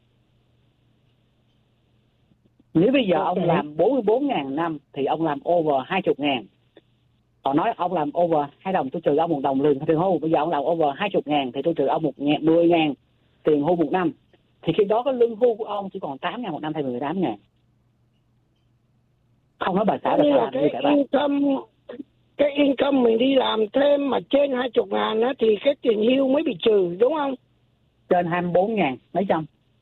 Nếu bây giờ okay. ông làm bốn mươi bốn ngàn năm thì ông làm over hai mươi ngàn. Họ nói ông làm over hai đồng tôi trừ ông một đồng lương tiền hưu. Bây giờ ông làm over hai mươi ngàn thì tôi trừ ông một ngàn, mười ngàn tiền hưu một năm. Thì khi đó cái lương hưu của ông chỉ còn tám ngàn một năm thay vì mười tám ngàn. Không nói bà xã bà làm như cả bà. Cái income mình đi làm thêm mà trên hai mươi ngàn á, thì cái tiền hưu mới bị trừ đúng không? Trên hai mươi bốn ngàn mấy trăm.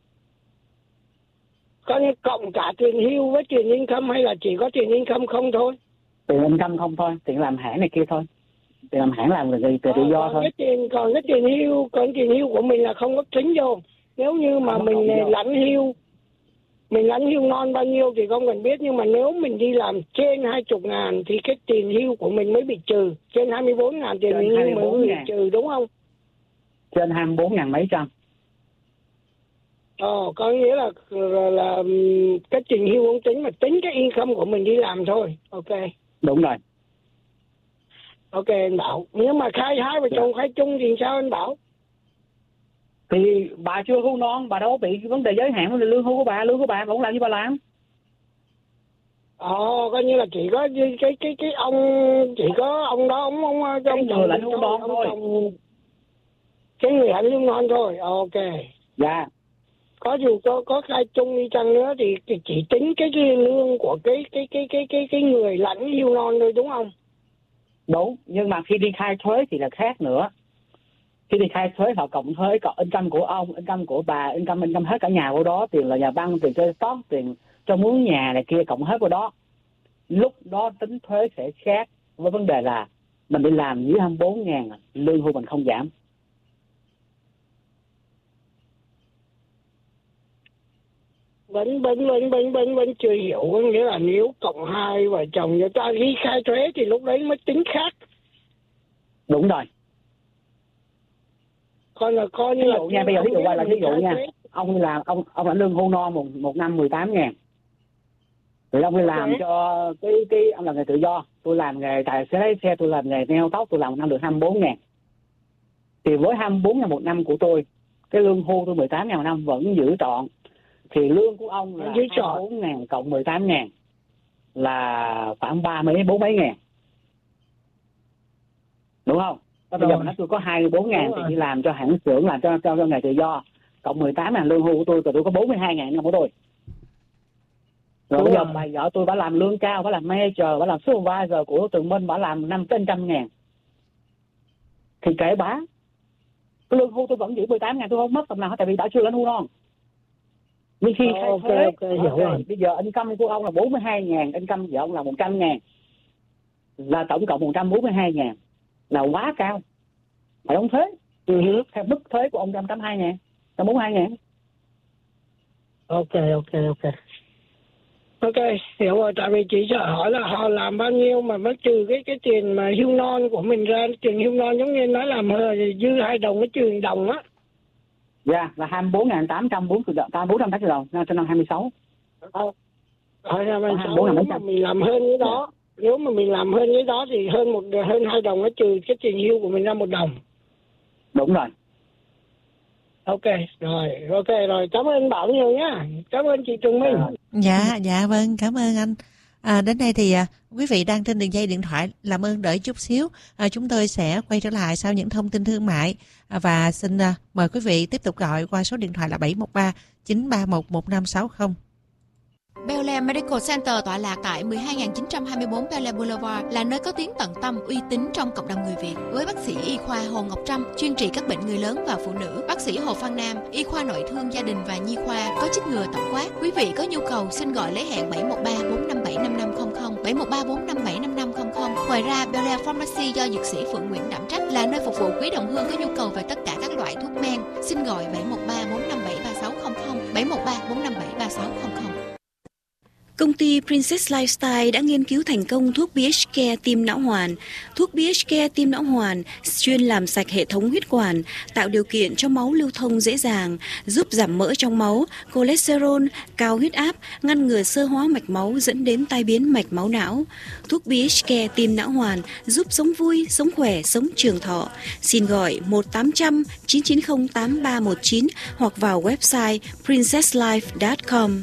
Có như cộng cả tiền hưu với tiền income hay là chỉ có tiền income không thôi? Tiền income không thôi, tiền làm hãng này kia thôi. Tiền làm hãng làm người tự, tự do còn thôi. Cái tiền, còn cái tiền hưu, còn tiền hưu của mình là không có tính vô. Nếu như mà mình lãnh hưu, mình lãnh hưu non bao nhiêu thì không cần biết. Nhưng mà nếu mình đi làm trên hai mươi ngàn thì cái tiền hưu của mình mới bị trừ. Trên hai mươi bốn ngàn tiền hưu mới bị trừ đúng không? Trên hai mươi bốn ngàn mấy trăm. Ờ, có nghĩa là, là, là cái tiền hưu không tính mà tính cái income của mình đi làm thôi. Ok. Đúng rồi. Ok anh Bảo. Nếu mà khai hai vợ chồng khai chung thì sao anh Bảo? Thì bà chưa hưu non, bà đâu có bị vấn đề giới hạn vấn đề lương hưu của bà, lương của bà vẫn làm như bà làm. Ồ, coi như là chỉ có cái cái cái, cái ông chỉ có ông đó ông ông cái người lãnh hưu non thôi. Chồng, cái người lãnh hưu non thôi. Ok. Dạ. Có dù có có khai chung đi chăng nữa thì, thì chỉ tính cái, cái lương của cái cái cái cái cái cái người lãnh hưu non thôi đúng không? Đúng, nhưng mà khi đi khai thuế thì là khác nữa. Khi đi khai thuế họ cộng thuế, cộng income của ông, income của bà, income income hết cả nhà của đó, tiền là nhà băng, tiền chơi stock, tiền cho mướn nhà này kia cộng hết của đó. Lúc đó tính thuế sẽ khác với vấn đề là mình đi làm dưới hai mươi bốn ngàn, lương hưu mình không giảm. Vẫn vẫn vẫn vẫn vẫn vẫn chưa hiểu, có nghĩa là nếu cộng hai vợ chồng người ta khi khai thuế thì lúc đấy mới tính khác. Đúng rồi. Coi là coi như ví là dụ nha, bây giờ ví dụ qua là ví dụ nha, thuế. ông làm ông ông lãnh lương hưu non một một năm mười tám ngàn, Rồi ông đi làm cho cái cái ông làm nghề tự do, tôi làm nghề tài xế lái xe, tôi làm nghề neo tóc, tôi làm một năm được hai mươi bốn ngàn. Thì với hai mươi bốn ngàn một năm của tôi, cái lương hưu tôi mười tám ngàn một năm vẫn giữ trọn. Thì lương của ông là hai mươi bốn ngàn cộng mười tám ngàn là khoảng ba mấy bốn mấy ngàn, đúng không? Bây giờ mình nói tôi có hai mươi bốn ngàn thì đi làm cho hãng xưởng, làm cho, cho cho nghề tự do, cộng mười tám ngàn lương hưu của tôi, rồi tôi có bốn mươi hai ngàn của tôi. Rồi bây giờ bà vợ tôi bà làm lương cao, bà làm manager, bà làm supervisor của Tường Minh, bà làm năm trên trăm ngàn. Thì kể bá, cái lương hưu tôi vẫn giữ mười tám ngàn, tôi không mất tầm nào hết, tại vì đã chưa lên hưu non. Nhưng khi khai oh, thuế, okay, okay, hiểu rồi. Bây giờ income của ông là bốn mươi hai ngàn, income vợ ông là một trăm ngàn, là tổng cộng một trăm bốn mươi hai ngàn, là quá cao, phải đóng thuế. Uh-huh. Theo mức thuế của ông một trăm tám mươi hai ngàn, một trăm bốn mươi hai ngàn. Ok, ok, ok. Ok, hiểu rồi. Tại vì chị sợ hỏi là họ làm bao nhiêu mà mới trừ cái cái tiền mà hưu non của mình ra. Tiền hưu non giống như nói làm dư hai đồng mới trừ đồng á. Dạ, yeah, là hai mươi bốn ngàn tám trăm bốn mươi đồng, bốn trăm tám mươi đồng cho năm hai mươi sáu. Ờ, hai mươi sáu, nếu mà mình làm hơn cái đó, nếu mà mình làm hơn cái đó thì hơn một hơn hai đồng nó trừ cái tiền hưu của mình ra một đồng. Đúng rồi. Ok, rồi, ok rồi, cảm ơn Bảo nhiều nhá. Cảm ơn chị Tường Minh. Dạ, dạ vâng, cảm ơn anh. À, đến đây thì à, quý vị đang trên đường dây điện thoại, làm ơn đợi chút xíu. À, chúng tôi sẽ quay trở lại sau những thông tin thương mại. À, và xin à, mời quý vị tiếp tục gọi qua số điện thoại là bảy một ba chín ba một một năm sáu không. Bel Air Medical Center tọa lạc tại mười hai nghìn chín trăm hai mươi bốn Bel Air Boulevard, là nơi có tiếng tận tâm, uy tín trong cộng đồng người Việt. Với bác sĩ y khoa Hồ Ngọc Trâm, chuyên trị các bệnh người lớn và phụ nữ, bác sĩ Hồ Phan Nam, y khoa nội thương gia đình và nhi khoa, có chích ngừa tổng quát. Quý vị có nhu cầu xin gọi lấy hẹn bảy một ba bốn năm bảy năm năm không không, bảy một ba bốn năm bảy năm năm không không. Ngoài ra, Bel Air Pharmacy do dược sĩ Phượng Nguyễn đảm trách, là nơi phục vụ quý đồng hương có nhu cầu về tất cả các loại thuốc men. Xin gọi bảy một ba bốn năm bảy ba sáu không không, bảy một ba bốn năm bảy ba sáu không không. Công ty Princess Lifestyle đã nghiên cứu thành công thuốc pê hát Care tim não hoàn. Thuốc pê hát Care tim não hoàn chuyên làm sạch hệ thống huyết quản, tạo điều kiện cho máu lưu thông dễ dàng, giúp giảm mỡ trong máu, cholesterol, cao huyết áp, ngăn ngừa xơ hóa mạch máu dẫn đến tai biến mạch máu não. Thuốc pê hát Care tim não hoàn giúp sống vui, sống khỏe, sống trường thọ. Xin gọi một tám không không chín chín không tám ba một chín hoặc vào website princess life chấm com.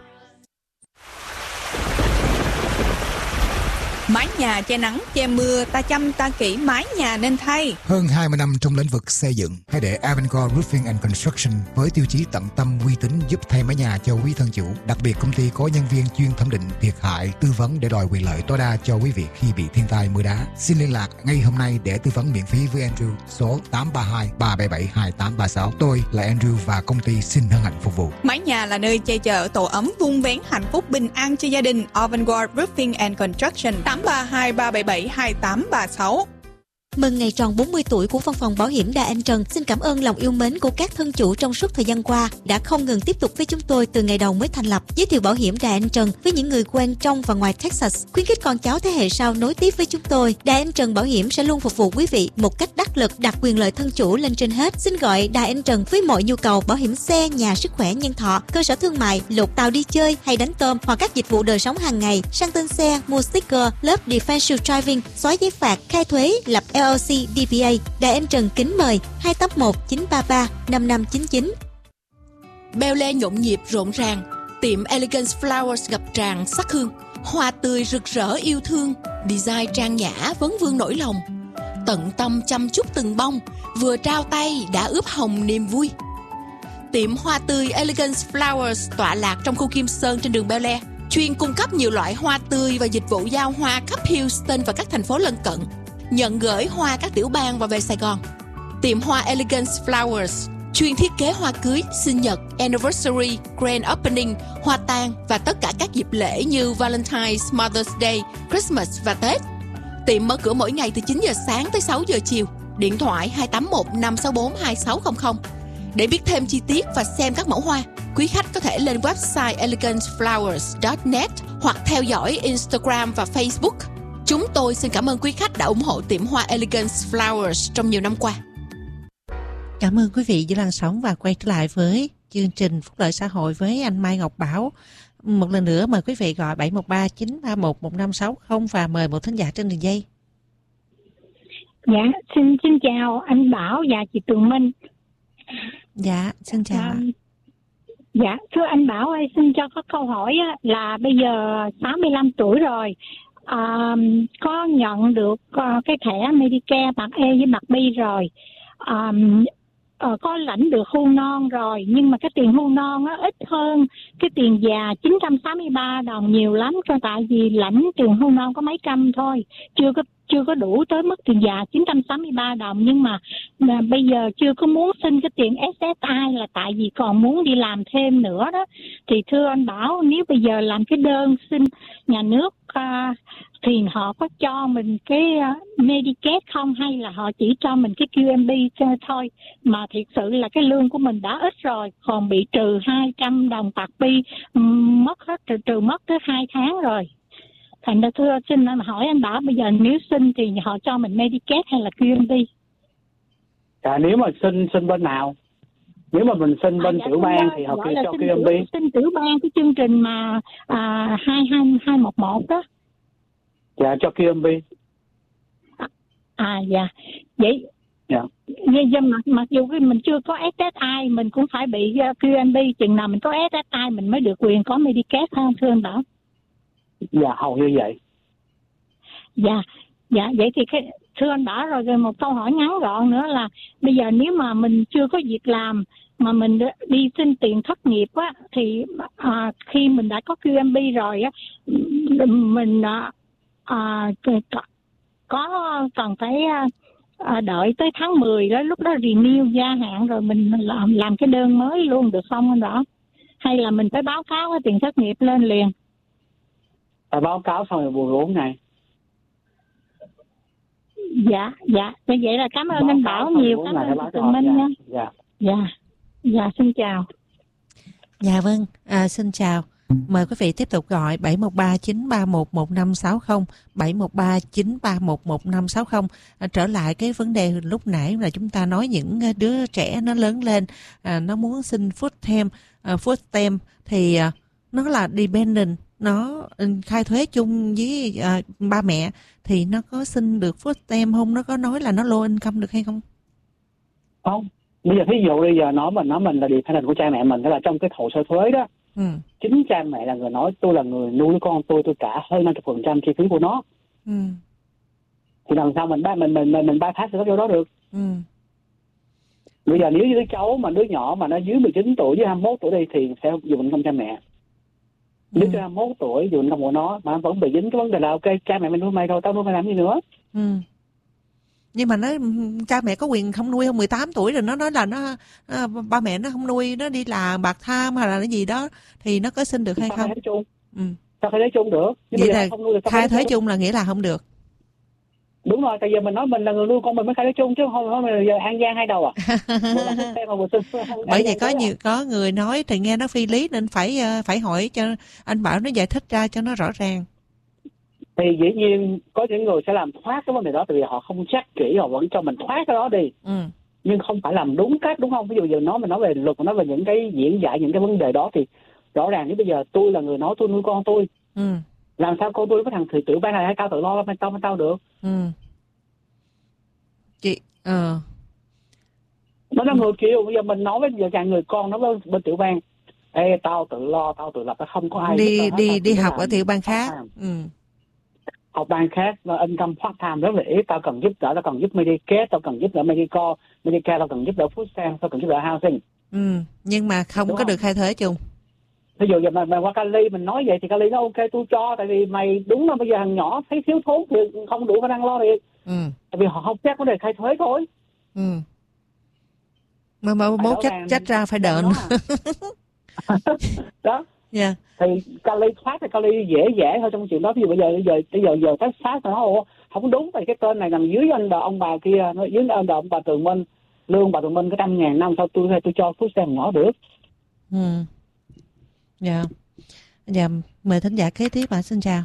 Mái nhà che nắng, che mưa, ta chăm ta kỹ mái nhà nên thay. Hơn hai mươi năm trong lĩnh vực xây dựng, hãy để Avangard Roofing and Construction với tiêu chí tận tâm, uy tín giúp thay mái nhà cho quý thân chủ. Đặc biệt công ty có nhân viên chuyên thẩm định thiệt hại, tư vấn để đòi quyền lợi tối đa cho quý vị khi bị thiên tai mưa đá. Xin liên lạc ngay hôm nay để tư vấn miễn phí với Andrew số tám ba hai ba bảy bảy hai tám ba sáu. Tôi là Andrew và công ty xin hân hạnh phục vụ. Mái nhà là nơi che chở tổ ấm, vun vén hạnh phúc bình an cho gia đình. Avangard Roofing and Construction tám ba hai ba bảy bảy hai tám ba sáu. Mừng ngày tròn bốn mươi tuổi của văn phòng bảo hiểm Đà Anh Trần. Xin cảm ơn lòng yêu mến của các thân chủ trong suốt thời gian qua đã không ngừng tiếp tục với chúng tôi từ ngày đầu mới thành lập. Giới thiệu bảo hiểm Đà Anh Trần với những người quen trong và ngoài Texas, khuyến khích con cháu thế hệ sau nối tiếp với chúng tôi. Đà Anh Trần Bảo hiểm sẽ luôn phục vụ quý vị một cách đắc lực, đặt quyền lợi thân chủ lên trên hết. Xin gọi Đà Anh Trần với mọi nhu cầu bảo hiểm xe, nhà, sức khỏe, nhân thọ, cơ sở thương mại, lột tàu đi chơi hay đánh tôm, hoặc các dịch vụ đời sống hàng ngày, sang tên xe, mua sticker, lớp defensive driving, xóa giấy phạt, khai thuế, lập L L C, D P A. Đài Anh Trần kính mời hai tám một chín ba ba năm năm chín chín. Bel Air nhộn nhịp rộn ràng, tiệm Elegance Flowers ngập tràn sắc hương, hoa tươi rực rỡ yêu thương, design trang nhã vấn vương nỗi lòng, tận tâm chăm chút từng bông, vừa trao tay đã ướp hồng niềm vui. Tiệm hoa tươi Elegance Flowers tọa lạc trong khu Kim Sơn trên đường Bel Air, chuyên cung cấp nhiều loại hoa tươi và dịch vụ giao hoa khắp Houston và các thành phố lân cận, nhận gửi hoa các tiểu bang và về Sài Gòn. Tiệm hoa Elegance Flowers chuyên thiết kế hoa cưới, sinh nhật, anniversary, grand opening, hoa tang và tất cả các dịp lễ như Valentine's, Mother's Day, Christmas và Tết. Tiệm mở cửa mỗi ngày từ chín giờ sáng tới sáu giờ chiều. Điện thoại hai tám một năm sáu bốn hai sáu không không. Để biết thêm chi tiết và xem các mẫu hoa, quý khách có thể lên website elegance flowers chấm net hoặc theo dõi Instagram và Facebook. Chúng tôi xin cảm ơn quý khách đã ủng hộ tiệm hoa Elegance Flowers trong nhiều năm qua. Cảm ơn quý vị giữ làn sóng và quay trở lại với chương trình Phúc lợi xã hội với anh Mai Ngọc Bảo. Một lần nữa mời quý vị gọi bảy một ba chín ba một một năm sáu không và mời một thính giả trên đường dây. Dạ, xin xin chào anh Bảo và chị Tường Minh. Dạ, xin chào. À, dạ, thưa anh Bảo ơi, xin cho có câu hỏi á, là bây giờ sáu mươi lăm tuổi rồi, à, có nhận được uh, cái thẻ Medicare mặt E với mặt B rồi, à, uh, có lãnh được hưu non rồi, nhưng mà cái tiền hưu non á ít hơn cái tiền già chín trăm sáu mươi ba đồng nhiều lắm, cho tại vì lãnh tiền hưu non có mấy trăm thôi, chưa có chưa có đủ tới mức tiền già chín trăm sáu mươi ba đồng, nhưng mà, mà bây giờ chưa có muốn xin cái tiền ét ét i là tại vì còn muốn đi làm thêm nữa đó. Thì thưa anh Bảo, nếu bây giờ làm cái đơn xin nhà nước uh, thì họ có cho mình cái uh, Medicaid không, hay là họ chỉ cho mình cái quy em bê thôi, mà thiệt sự là cái lương của mình đã ít rồi, còn bị trừ hai trăm đồng bạc bi, um, mất hết, trừ, trừ mất tới hai tháng rồi. Thành ra thưa xin hỏi anh Bảo, bây giờ nếu xin thì họ cho mình Medicaid hay là quy em bê? À, nếu mà xin xin bên nào? Nếu mà mình xin bên à, tiểu dạ, bang thì họ kêu cho quy em bê. Xin tiểu bang cái chương trình mà à, hai hai hai một một đó. Dạ, cho quy em bê. À, à dạ. Vậy dạ. Nhưng mà mặc dù mình chưa có ét ét i, mình cũng phải bị quy em bê, chừng nào mình có ét ét i mình mới được quyền có Medicaid không thưa anh Bảo? Dạ, hầu như vậy. Dạ, dạ vậy thì cái, thưa anh Bảo, rồi, rồi một câu hỏi ngắn gọn nữa là bây giờ nếu mà mình chưa có việc làm mà mình đi xin tiền thất nghiệp á, thì à, khi mình đã có quy em bê rồi á, mình à, có, có cần phải à, đợi tới tháng mười đó, lúc đó renew gia hạn rồi mình làm, làm cái đơn mới luôn được không anh Bảo? Hay là mình phải báo cáo cái tiền thất nghiệp lên liền? Phải báo cáo xong rồi mười bốn ngày. Dạ, dạ. Vậy là cảm ơn anh Bảo nhiều, cảm ơn chị Tường Minh nha. Dạ. Dạ. Dạ, xin chào. Dạ vâng, à, xin chào. Mời quý vị tiếp tục gọi bảy một ba chín ba một một năm sáu không, bảy một ba chín ba một một năm sáu không. À, trở lại cái vấn đề lúc nãy là chúng ta nói những đứa trẻ nó lớn lên, à, nó muốn xin food stamp, uh, food stamp thì uh, nó là dependent, nó khai thuế chung với uh, ba mẹ, thì nó có xin được food stamp không? Nó có nói là nó low income được hay không? Không. Bây giờ ví dụ bây giờ nói mình nói mình là dependent của cha mẹ mình, đó là trong cái hồ sơ thuế đó. Ừ. Chính cha mẹ là người nói tôi là người nuôi con tôi, tôi trả hơn năm mươi phần trăm chi phí của nó. Ừ. Thì làm sao mình ba mình mình mình, mình bypass được cái đó được? Ừ. Bây giờ nếu như đứa cháu mà đứa nhỏ mà nó dưới mười chín tuổi với hai mươi mốt tuổi đi thì sẽ dùng income cha mẹ. Ừ. Nếu cho hai mươi mốt tuổi dùng income của nó mà vẫn bị dính cái vấn đề là ok, cha mẹ mình nuôi mày thôi, tao nuôi mày làm gì nữa? Ừ. Nhưng mà nó cha mẹ có quyền không nuôi, không mười tám tuổi rồi nó nói là nó, nó ba mẹ nó không nuôi, nó đi làm bạc tham hay là cái gì đó thì nó có xin được hay không? Ừ. Sao phải lấy chung được? Nhưng vậy là khai thuế chung là nghĩa là không được. Đúng rồi, tại giờ mình nói mình là người nuôi con mình mới khai thuế chung chứ không không bây giờ An Giang hai đầu à? Bởi vậy có nhiều có người nói thì nghe nó phi lý nên phải phải hỏi cho anh Bảo nó giải thích ra cho nó rõ ràng. Thì dĩ nhiên có những người sẽ làm thoát cái vấn đề đó, tại vì họ không chắc kỹ, họ vẫn cho mình thoát cái đó đi. Ừ. Nhưng không phải làm đúng cách, đúng không? Ví dụ giờ nói mình nói về luật, nói về những cái diễn giải những cái vấn đề đó thì rõ ràng nếu bây giờ tôi là người nói tôi nuôi con tôi, ừ. làm sao con tôi với thằng tiểu ban này hay tao tự lo bên tao bên tao được? Ừ. Chị ờ nó là người kiểu bây giờ mình nói với giờ chàng người con nó với bên tiểu bang, ê tao tự lo tao tự lập, tao không có ai đi đi đi học ở tiểu bang khác. Ừ. Học bang khác income part time rất là ít, tao cần giúp đỡ, tao cần giúp Medicaid, tao cần giúp đỡ Medicare, Medicare tao cần giúp đỡ food stamp, tao cần giúp đỡ housing. Ừ, nhưng mà không đúng có không? Được khai thuế chung. Ví dụ giờ mà, mà qua Cali mình nói vậy thì Cali nó ok tôi cho, tại vì mày đúng là bây giờ thằng nhỏ thấy thiếu thốn thì không đủ khả năng lo thiệt. Ừ. Tại vì họ không chắc vấn đề khai thuế thôi. Ừ. Mà mà bố trách trách ra phải đền. Đó. Yeah. Thì Cali thoát thì Cali dễ dễ thôi trong chuyện đó. Ví dụ bây giờ bây giờ bây giờ giờ các sát nó không đúng, tại cái tên này nằm dưới anh bà ông bà kia, nó dưới anh bà ông bà Tường Minh, lương bà Tường Minh cái trăm ngàn năm sao tôi tôi cho phút xem ngõ được. Ừ. Dạ. Dạ mời thính giả kế tiếp ạ. Xin chào.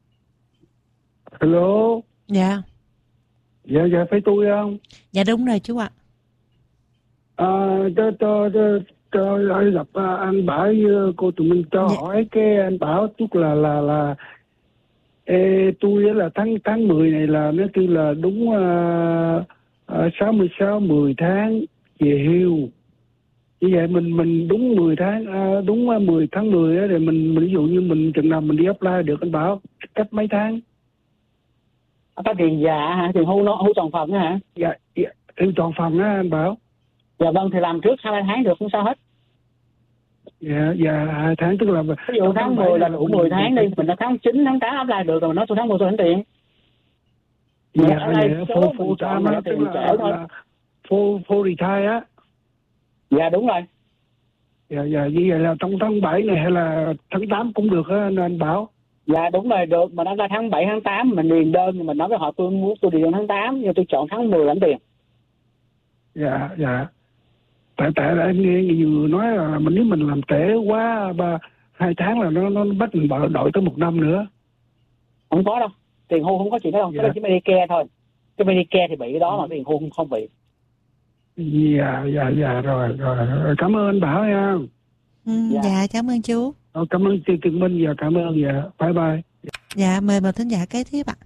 Hello. Dạ. Dạ dạ phải tôi không? Dạ đúng rồi chú ạ. À, cho cho cho gặp anh Bảo với cô Tùng Minh cho Dạ. hỏi cái anh Bảo chút là là là ê, tôi là tháng tháng mười này là nó kêu là đúng uh, uh, sáu mươi sáu mười tháng về hưu. Như vậy mình mình đúng mười tháng uh, đúng uh, mười tháng mười á, rồi mình mình ví dụ như mình chừng nào mình đi apply được anh Bảo cách mấy tháng? Có tiền già hả? Tiền hưu nó hưu toàn phần á hả? Dạ, dạ hưu toàn phần á anh Bảo. Dạ vâng, thì làm trước hai ba tháng được không sao hết. Dạ dạ hai tháng tức là Ví dụ tháng mười là đủ mười tháng đi, mình đã tháng chín tháng tám apply được rồi, nói tôi tháng mười tôi lãnh tiền. Dạ ở đây dạ số full mình full chọn time là á, tức tiền là, trễ thôi. là full full retire á. Dạ đúng rồi. Dạ dạ như vậy là trong tháng bảy này hay là tháng tám cũng được á anh, anh Bảo. Dạ đúng rồi, được, mà nó ra tháng bảy tháng tám mình điền đơn, mình nói với họ tôi muốn tôi điền đơn tháng tám nhưng tôi chọn tháng mười lãnh tiền. Dạ dạ. Tại tại là em nghe nhiều người nói là mình nếu mình làm trễ quá ba hai tháng là nó nó bắt mình bảo đội tới một năm nữa. Không có đâu, tiền hưu không có chuyện đó đâu, Dạ. cái đó chỉ Medicare thôi. Cái Medicare thì bị cái đó mà tiền hưu không, không bị. Dạ dạ dạ rồi rồi, rồi. Cảm ơn anh Bảo nha. Ừ, dạ. dạ cảm ơn chú. Ờ, cảm ơn chị Trường Minh và cảm ơn dạ bye bye. Dạ mời một thính giả kế tiếp ạ.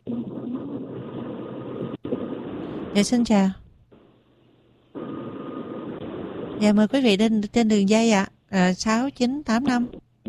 Dạ xin chào. Dạ mời quý vị đến trên đường dây ạ. À, sáu chín tám năm.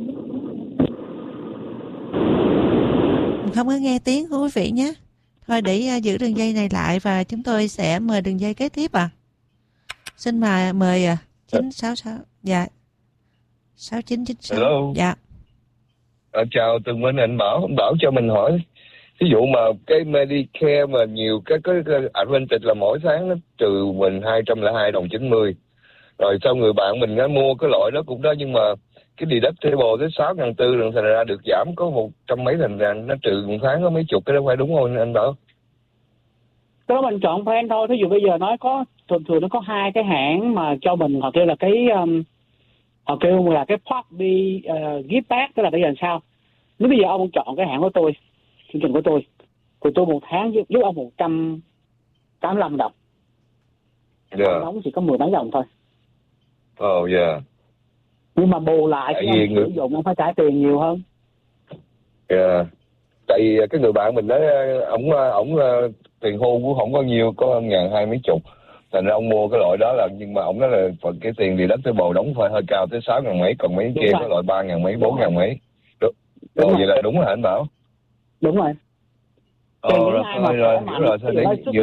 Không có nghe tiếng của quý vị nhé. Thôi để uh, giữ đường dây này lại và chúng tôi sẽ mời đường dây kế tiếp ạ. À. Xin mời mời uh, chín sáu sáu. Dạ. sáu chín chín sáu. Hello. Dạ. À, chào Tường Minh, anh Bảo. Anh Bảo cho mình hỏi, ví dụ mà cái Medicare mà nhiều cái cái, cái Advantage là mỗi tháng nó trừ mình hai trăm lẻ hai đồng chín mươi. Rồi sau người bạn mình nó mua cái loại đó cũng đó, nhưng mà cái deductible tới sáu ngàn tư rồi thành ra được giảm có một trăm mấy, thành ra nó trừ một tháng có mấy chục, cái đó phải đúng không anh Bảo? Cái đó mình chọn plan thôi. Ví dụ bây giờ nói có thường thường nó có hai cái hãng mà cho mình, họ kêu là cái um, họ kêu là cái Part B uh, Give Back, tức là bây giờ làm sao? Nếu bây giờ ông chọn cái hãng của tôi, chương trình của tôi, thì tôi một tháng giúp, giúp ông một trăm tám mươi lăm đồng. Dạ. Ông đóng chỉ có mười mấy đồng thôi. Ồ oh, dạ. Yeah. Nhưng mà bù lại Tại khi vì ông người... sử dụng ông phải trả tiền nhiều hơn. Dạ. Yeah. Tại vì cái người bạn mình nói ổng ổng tiền hưu cũng không có nhiều, có ngàn hai mấy chục. Thành ra ông mua cái loại đó là, nhưng mà ông nói là phần cái tiền đi đất tới bầu đóng phải hơi cao tới sáu ngàn mấy, còn mấy kia có loại ba ngàn mấy, bốn ngàn mấy. Đúng. Ồ, vậy là đúng hả anh Bảo? Đúng rồi. Ồ rồi, rồi, rồi, hiểu rồi, thôi để vừa...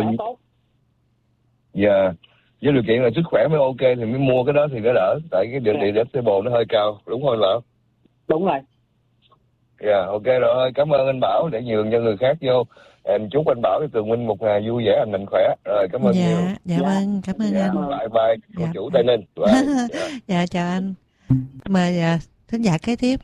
Dạ. Với điều kiện là sức khỏe mới ok thì mới mua cái đó thì nó đỡ, tại cái điều trị deductible nó hơi cao, đúng không anh Bảo? Đúng rồi. Dạ, yeah, ok rồi, cảm ơn anh Bảo, để nhường cho người khác vô. Em chúc anh Bảo với Tường Minh một ngày vui vẻ, anh mạnh khỏe. Rồi, cảm ơn dạ, nhiều. Dạ, dạ vâng, cảm ơn dạ, anh. Bye bye, cô dạ. chủ Tây Ninh. Bye. dạ. dạ, chào anh. Mời uh, thính giả kế tiếp.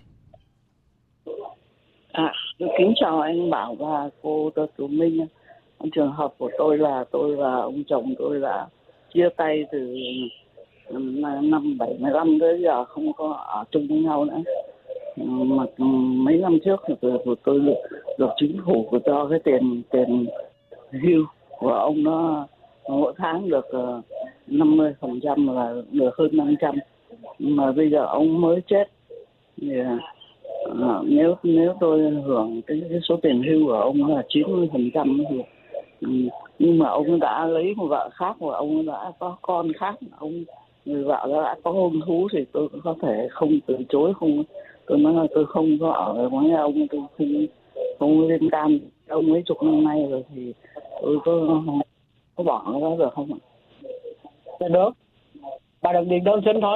À, kính chào anh Bảo và cô Tường Minh. Trường hợp của tôi là tôi và ông chồng tôi là chia tay từ năm bảy mươi lăm tới giờ không có ở chung với nhau nữa. Mà mấy năm trước thì tôi, tôi được, được chính phủ của cho cái tiền tiền hưu của ông nó mỗi tháng được năm mươi phần trăm là được hơn năm trăm. Mà bây giờ ông mới chết thì à, nếu nếu tôi hưởng cái, cái số tiền hưu của ông là chín mươi phần trăm thì nhưng mà ông đã lấy một vợ khác và ông đã có con khác, ông người vợ đã có hôn thú thì tôi có thể không từ chối, không tôi nói là tôi không có ở với ông, tôi không không liên can ông mấy chục năm nay rồi thì tôi có có bỏ nó đó được không ạ? Được, bà đừng điền đơn xin thôi.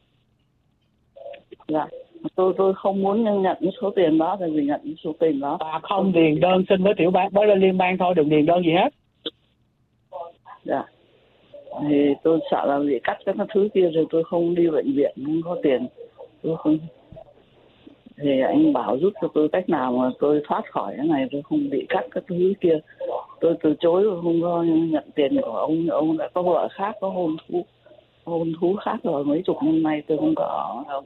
Dạ, tôi tôi không muốn nhận cái số tiền đó, tại vì nhận cái số tiền đó. Bà không điền đơn xin với tiểu bang, với liên bang thôi, đừng điền đơn gì hết. Dạ. Thì tôi sợ là bị cắt các thứ kia rồi tôi không đi bệnh viện, không có tiền, tôi không. Thì anh bảo giúp cho tôi cách nào mà tôi thoát khỏi cái này, tôi không bị cắt các thứ kia. Tôi từ chối, tôi không có nhận tiền của ông, ông đã có vợ khác, có hôn thú, hôn thú khác rồi, mấy chục năm nay tôi không có ở đâu.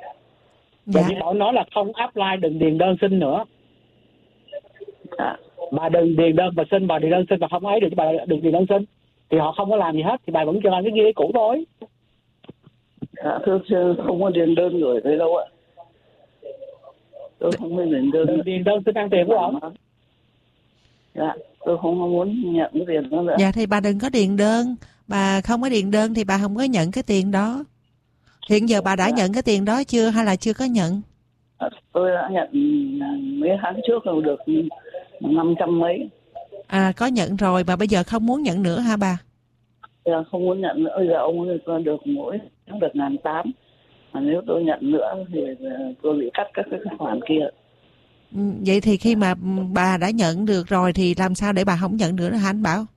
Dạ. Chị Bảo nói là không apply, đừng điền đơn xin nữa. À, Bà đừng điền đơn và xin, bà điền đơn xin và không ấy được, bà đừng điền đơn xin thì họ không có làm gì hết, thì bà vẫn cho làm cái ghi cũ thôi. Dạ, thưa, thưa không có điền đơn gửi tới đâu ạ. Tôi không có điền đơn. Đừng điền đơn xin ăn tiền của ông. Dạ, tôi không muốn nhận cái tiền đó nữa. Dạ thì bà đừng có điền đơn. Bà không có điền đơn thì bà không có nhận cái tiền đó. Hiện giờ bà đã dạ. nhận cái tiền đó chưa hay là chưa có nhận? Tôi đã nhận mấy tháng trước rồi, được năm trăm mấy. À, có nhận rồi mà bây giờ không muốn nhận nữa hả bà? Dạ, không muốn nhận nữa. Giờ ông ấy được mỗi tháng được ngàn tám. Mà nếu tôi nhận nữa thì tôi bị cắt các cái khoản kia. Vậy thì khi mà bà đã nhận được rồi thì làm sao để bà không nhận nữa hả anh Bảo?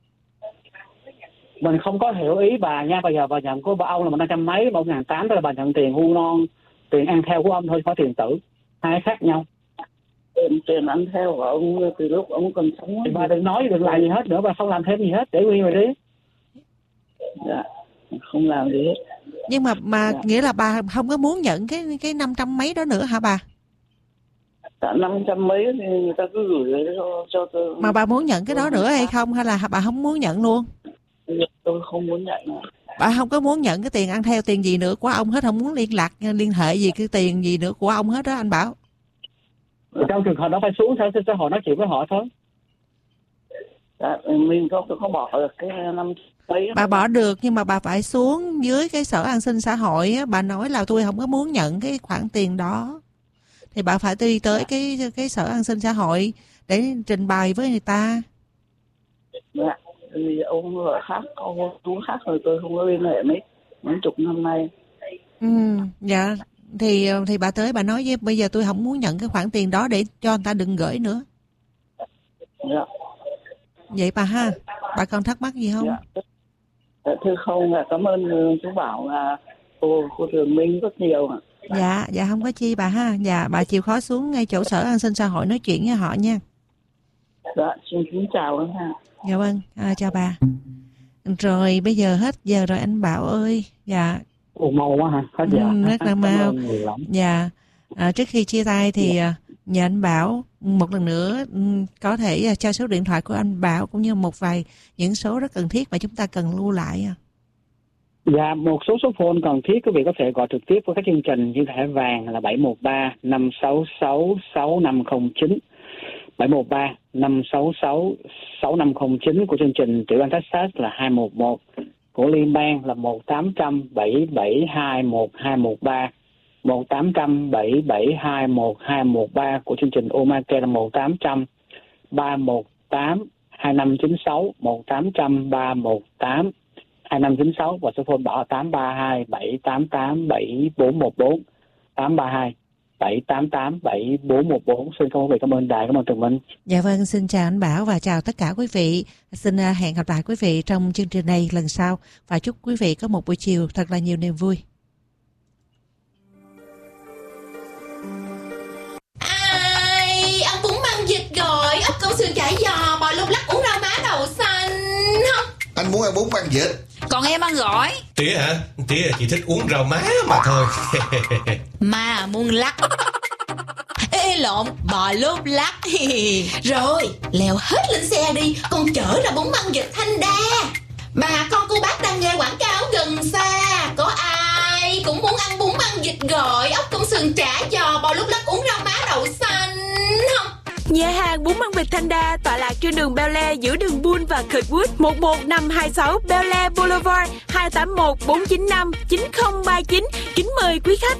Mình không có hiểu ý bà nha. Bây giờ bà nhận của bà ông là một năm trăm mấy, một ngàn tám, tức là bà nhận tiền hưu non, tiền ăn theo của ông thôi, có tiền tử, hai khác nhau. Tiền, tiền ăn theo của ông từ lúc ông còn sống. Thì bà đừng nói, đừng làm gì hết nữa, bà không làm thêm gì hết, để nguyên rồi đi. Dạ, không làm gì hết. Nhưng mà mà dạ. nghĩa là bà không có muốn nhận cái cái năm trăm mấy đó nữa hả bà? Dạ, năm trăm mấy thì người ta cứ gửi cho, cho tôi. Mà bà muốn nhận cái đó nữa hay không, hay là bà không muốn nhận luôn? Tôi không muốn nhận. Bà không có muốn nhận cái tiền ăn theo, tiền gì nữa của ông hết, không muốn liên lạc liên hệ gì cái tiền gì nữa của ông hết đó anh Bảo. Trong trường hợp đó phải xuống sao xã hội nói chuyện với họ thôi. Dạ, mình có có bỏ được cái năm mấy. Bà bỏ được nhưng mà bà phải xuống dưới cái sở an sinh xã hội á, bà nói là tôi không có muốn nhận cái khoản tiền đó. Thì bà phải đi tới cái cái sở an sinh xã hội để trình bày với người ta. Dạ, vì ông ở khác, có chú khác rồi tôi không có liên hệ mấy mấy chục năm nay. Ừ, dạ. Thì thì bà tới bà nói với bây giờ tôi không muốn nhận cái khoản tiền đó để cho người ta đừng gửi nữa. Dạ. Vậy bà ha, bà còn thắc mắc gì không? Dạ. Dạ, thưa không, cảm ơn chú Bảo là cô cô Thường Minh rất nhiều ạ. Dạ, dạ không có chi bà ha. Dạ, bà chịu khó xuống ngay chỗ sở an sinh xã hội nói chuyện với họ nha. Dạ, xin kính chào anh ha. Dạ vâng, à, chào bà. Rồi bây giờ hết giờ rồi anh Bảo ơi. Dạ. Ồ, mau quá hả? Hết giờ. Ừ, rất là mau. Dạ. À, trước khi chia tay thì nhờ anh Bảo một lần nữa có thể cho số điện thoại của anh Bảo cũng như một vài những số rất cần thiết mà chúng ta cần lưu lại. Dạ, một số số phone cần thiết quý vị có thể gọi trực tiếp với các chương trình như thẻ vàng là bảy một ba năm sáu sáu sáu năm không chín, bảy một ba năm sáu sáu sáu năm không chín của chương trình Tiểu Bang Texas là hai một một, của Liên bang là một tám trăm bảy bảy hai một hai một ba, một tám trăm bảy bảy hai một hai một ba của chương trình Omake là một tám trăm ba một tám hai năm chín sáu, một tám trăm ba một tám hai năm chín sáu và số phone Bảo là tám ba hai bảy tám tám bảy bốn một bốn, tám ba hai bảy tám tám bảy bốn một bốn. Xin cảm ơn quý vị, cảm ơn Đài, cảm ơn Tường Minh. Dạ vâng, xin chào anh Bảo và chào tất cả quý vị. Xin hẹn gặp lại quý vị trong chương trình này lần sau và chúc quý vị có một buổi chiều thật là nhiều niềm vui. Ai, ăn bún măng vịt rồi, ốc câu sườn chả giò, bò lục lắc, uống rau má đậu xanh không? Anh muốn ăn bún măng vịt. Còn em ăn gỏi. Tía hả? Tía chỉ thích uống rau má mà thôi. Mà muốn lắc. Ê lộn, bò lốp lắc. Rồi, leo hết lên xe đi, con chở ra bún măng vịt Thanh Đa. Bà con cô bác đang nghe quảng cáo gần xa. Có ai cũng muốn ăn bún măng vịt gỏi, ốc công sườn chả giò, bò lốp lắc, uống rau má đậu xanh không? Nhà hàng bún măng vịt Thanh Đa tọa lạc trên đường Bel Air giữa đường Bull và Kirkwood, một một năm hai sáu Bel Air Boulevard, hai tám một bốn chín năm chín không ba chín. Kính mời quý khách.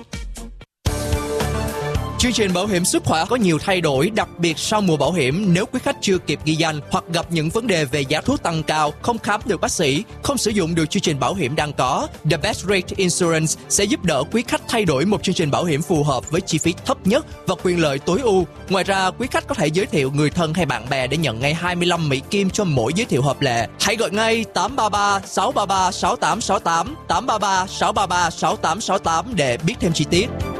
Chương trình bảo hiểm sức khỏe có nhiều thay đổi, đặc biệt sau mùa bảo hiểm. Nếu quý khách chưa kịp ghi danh hoặc gặp những vấn đề về giá thuốc tăng cao, không khám được bác sĩ, không sử dụng được chương trình bảo hiểm đang có, The Best Rate Insurance sẽ giúp đỡ quý khách thay đổi một chương trình bảo hiểm phù hợp với chi phí thấp nhất và quyền lợi tối ưu. Ngoài ra, quý khách có thể giới thiệu người thân hay bạn bè để nhận ngay hai mươi lăm Mỹ Kim cho mỗi giới thiệu hợp lệ. Hãy gọi ngay tám ba ba sáu ba ba sáu tám sáu tám, tám ba ba sáu ba ba sáu tám sáu tám để biết thêm chi tiết.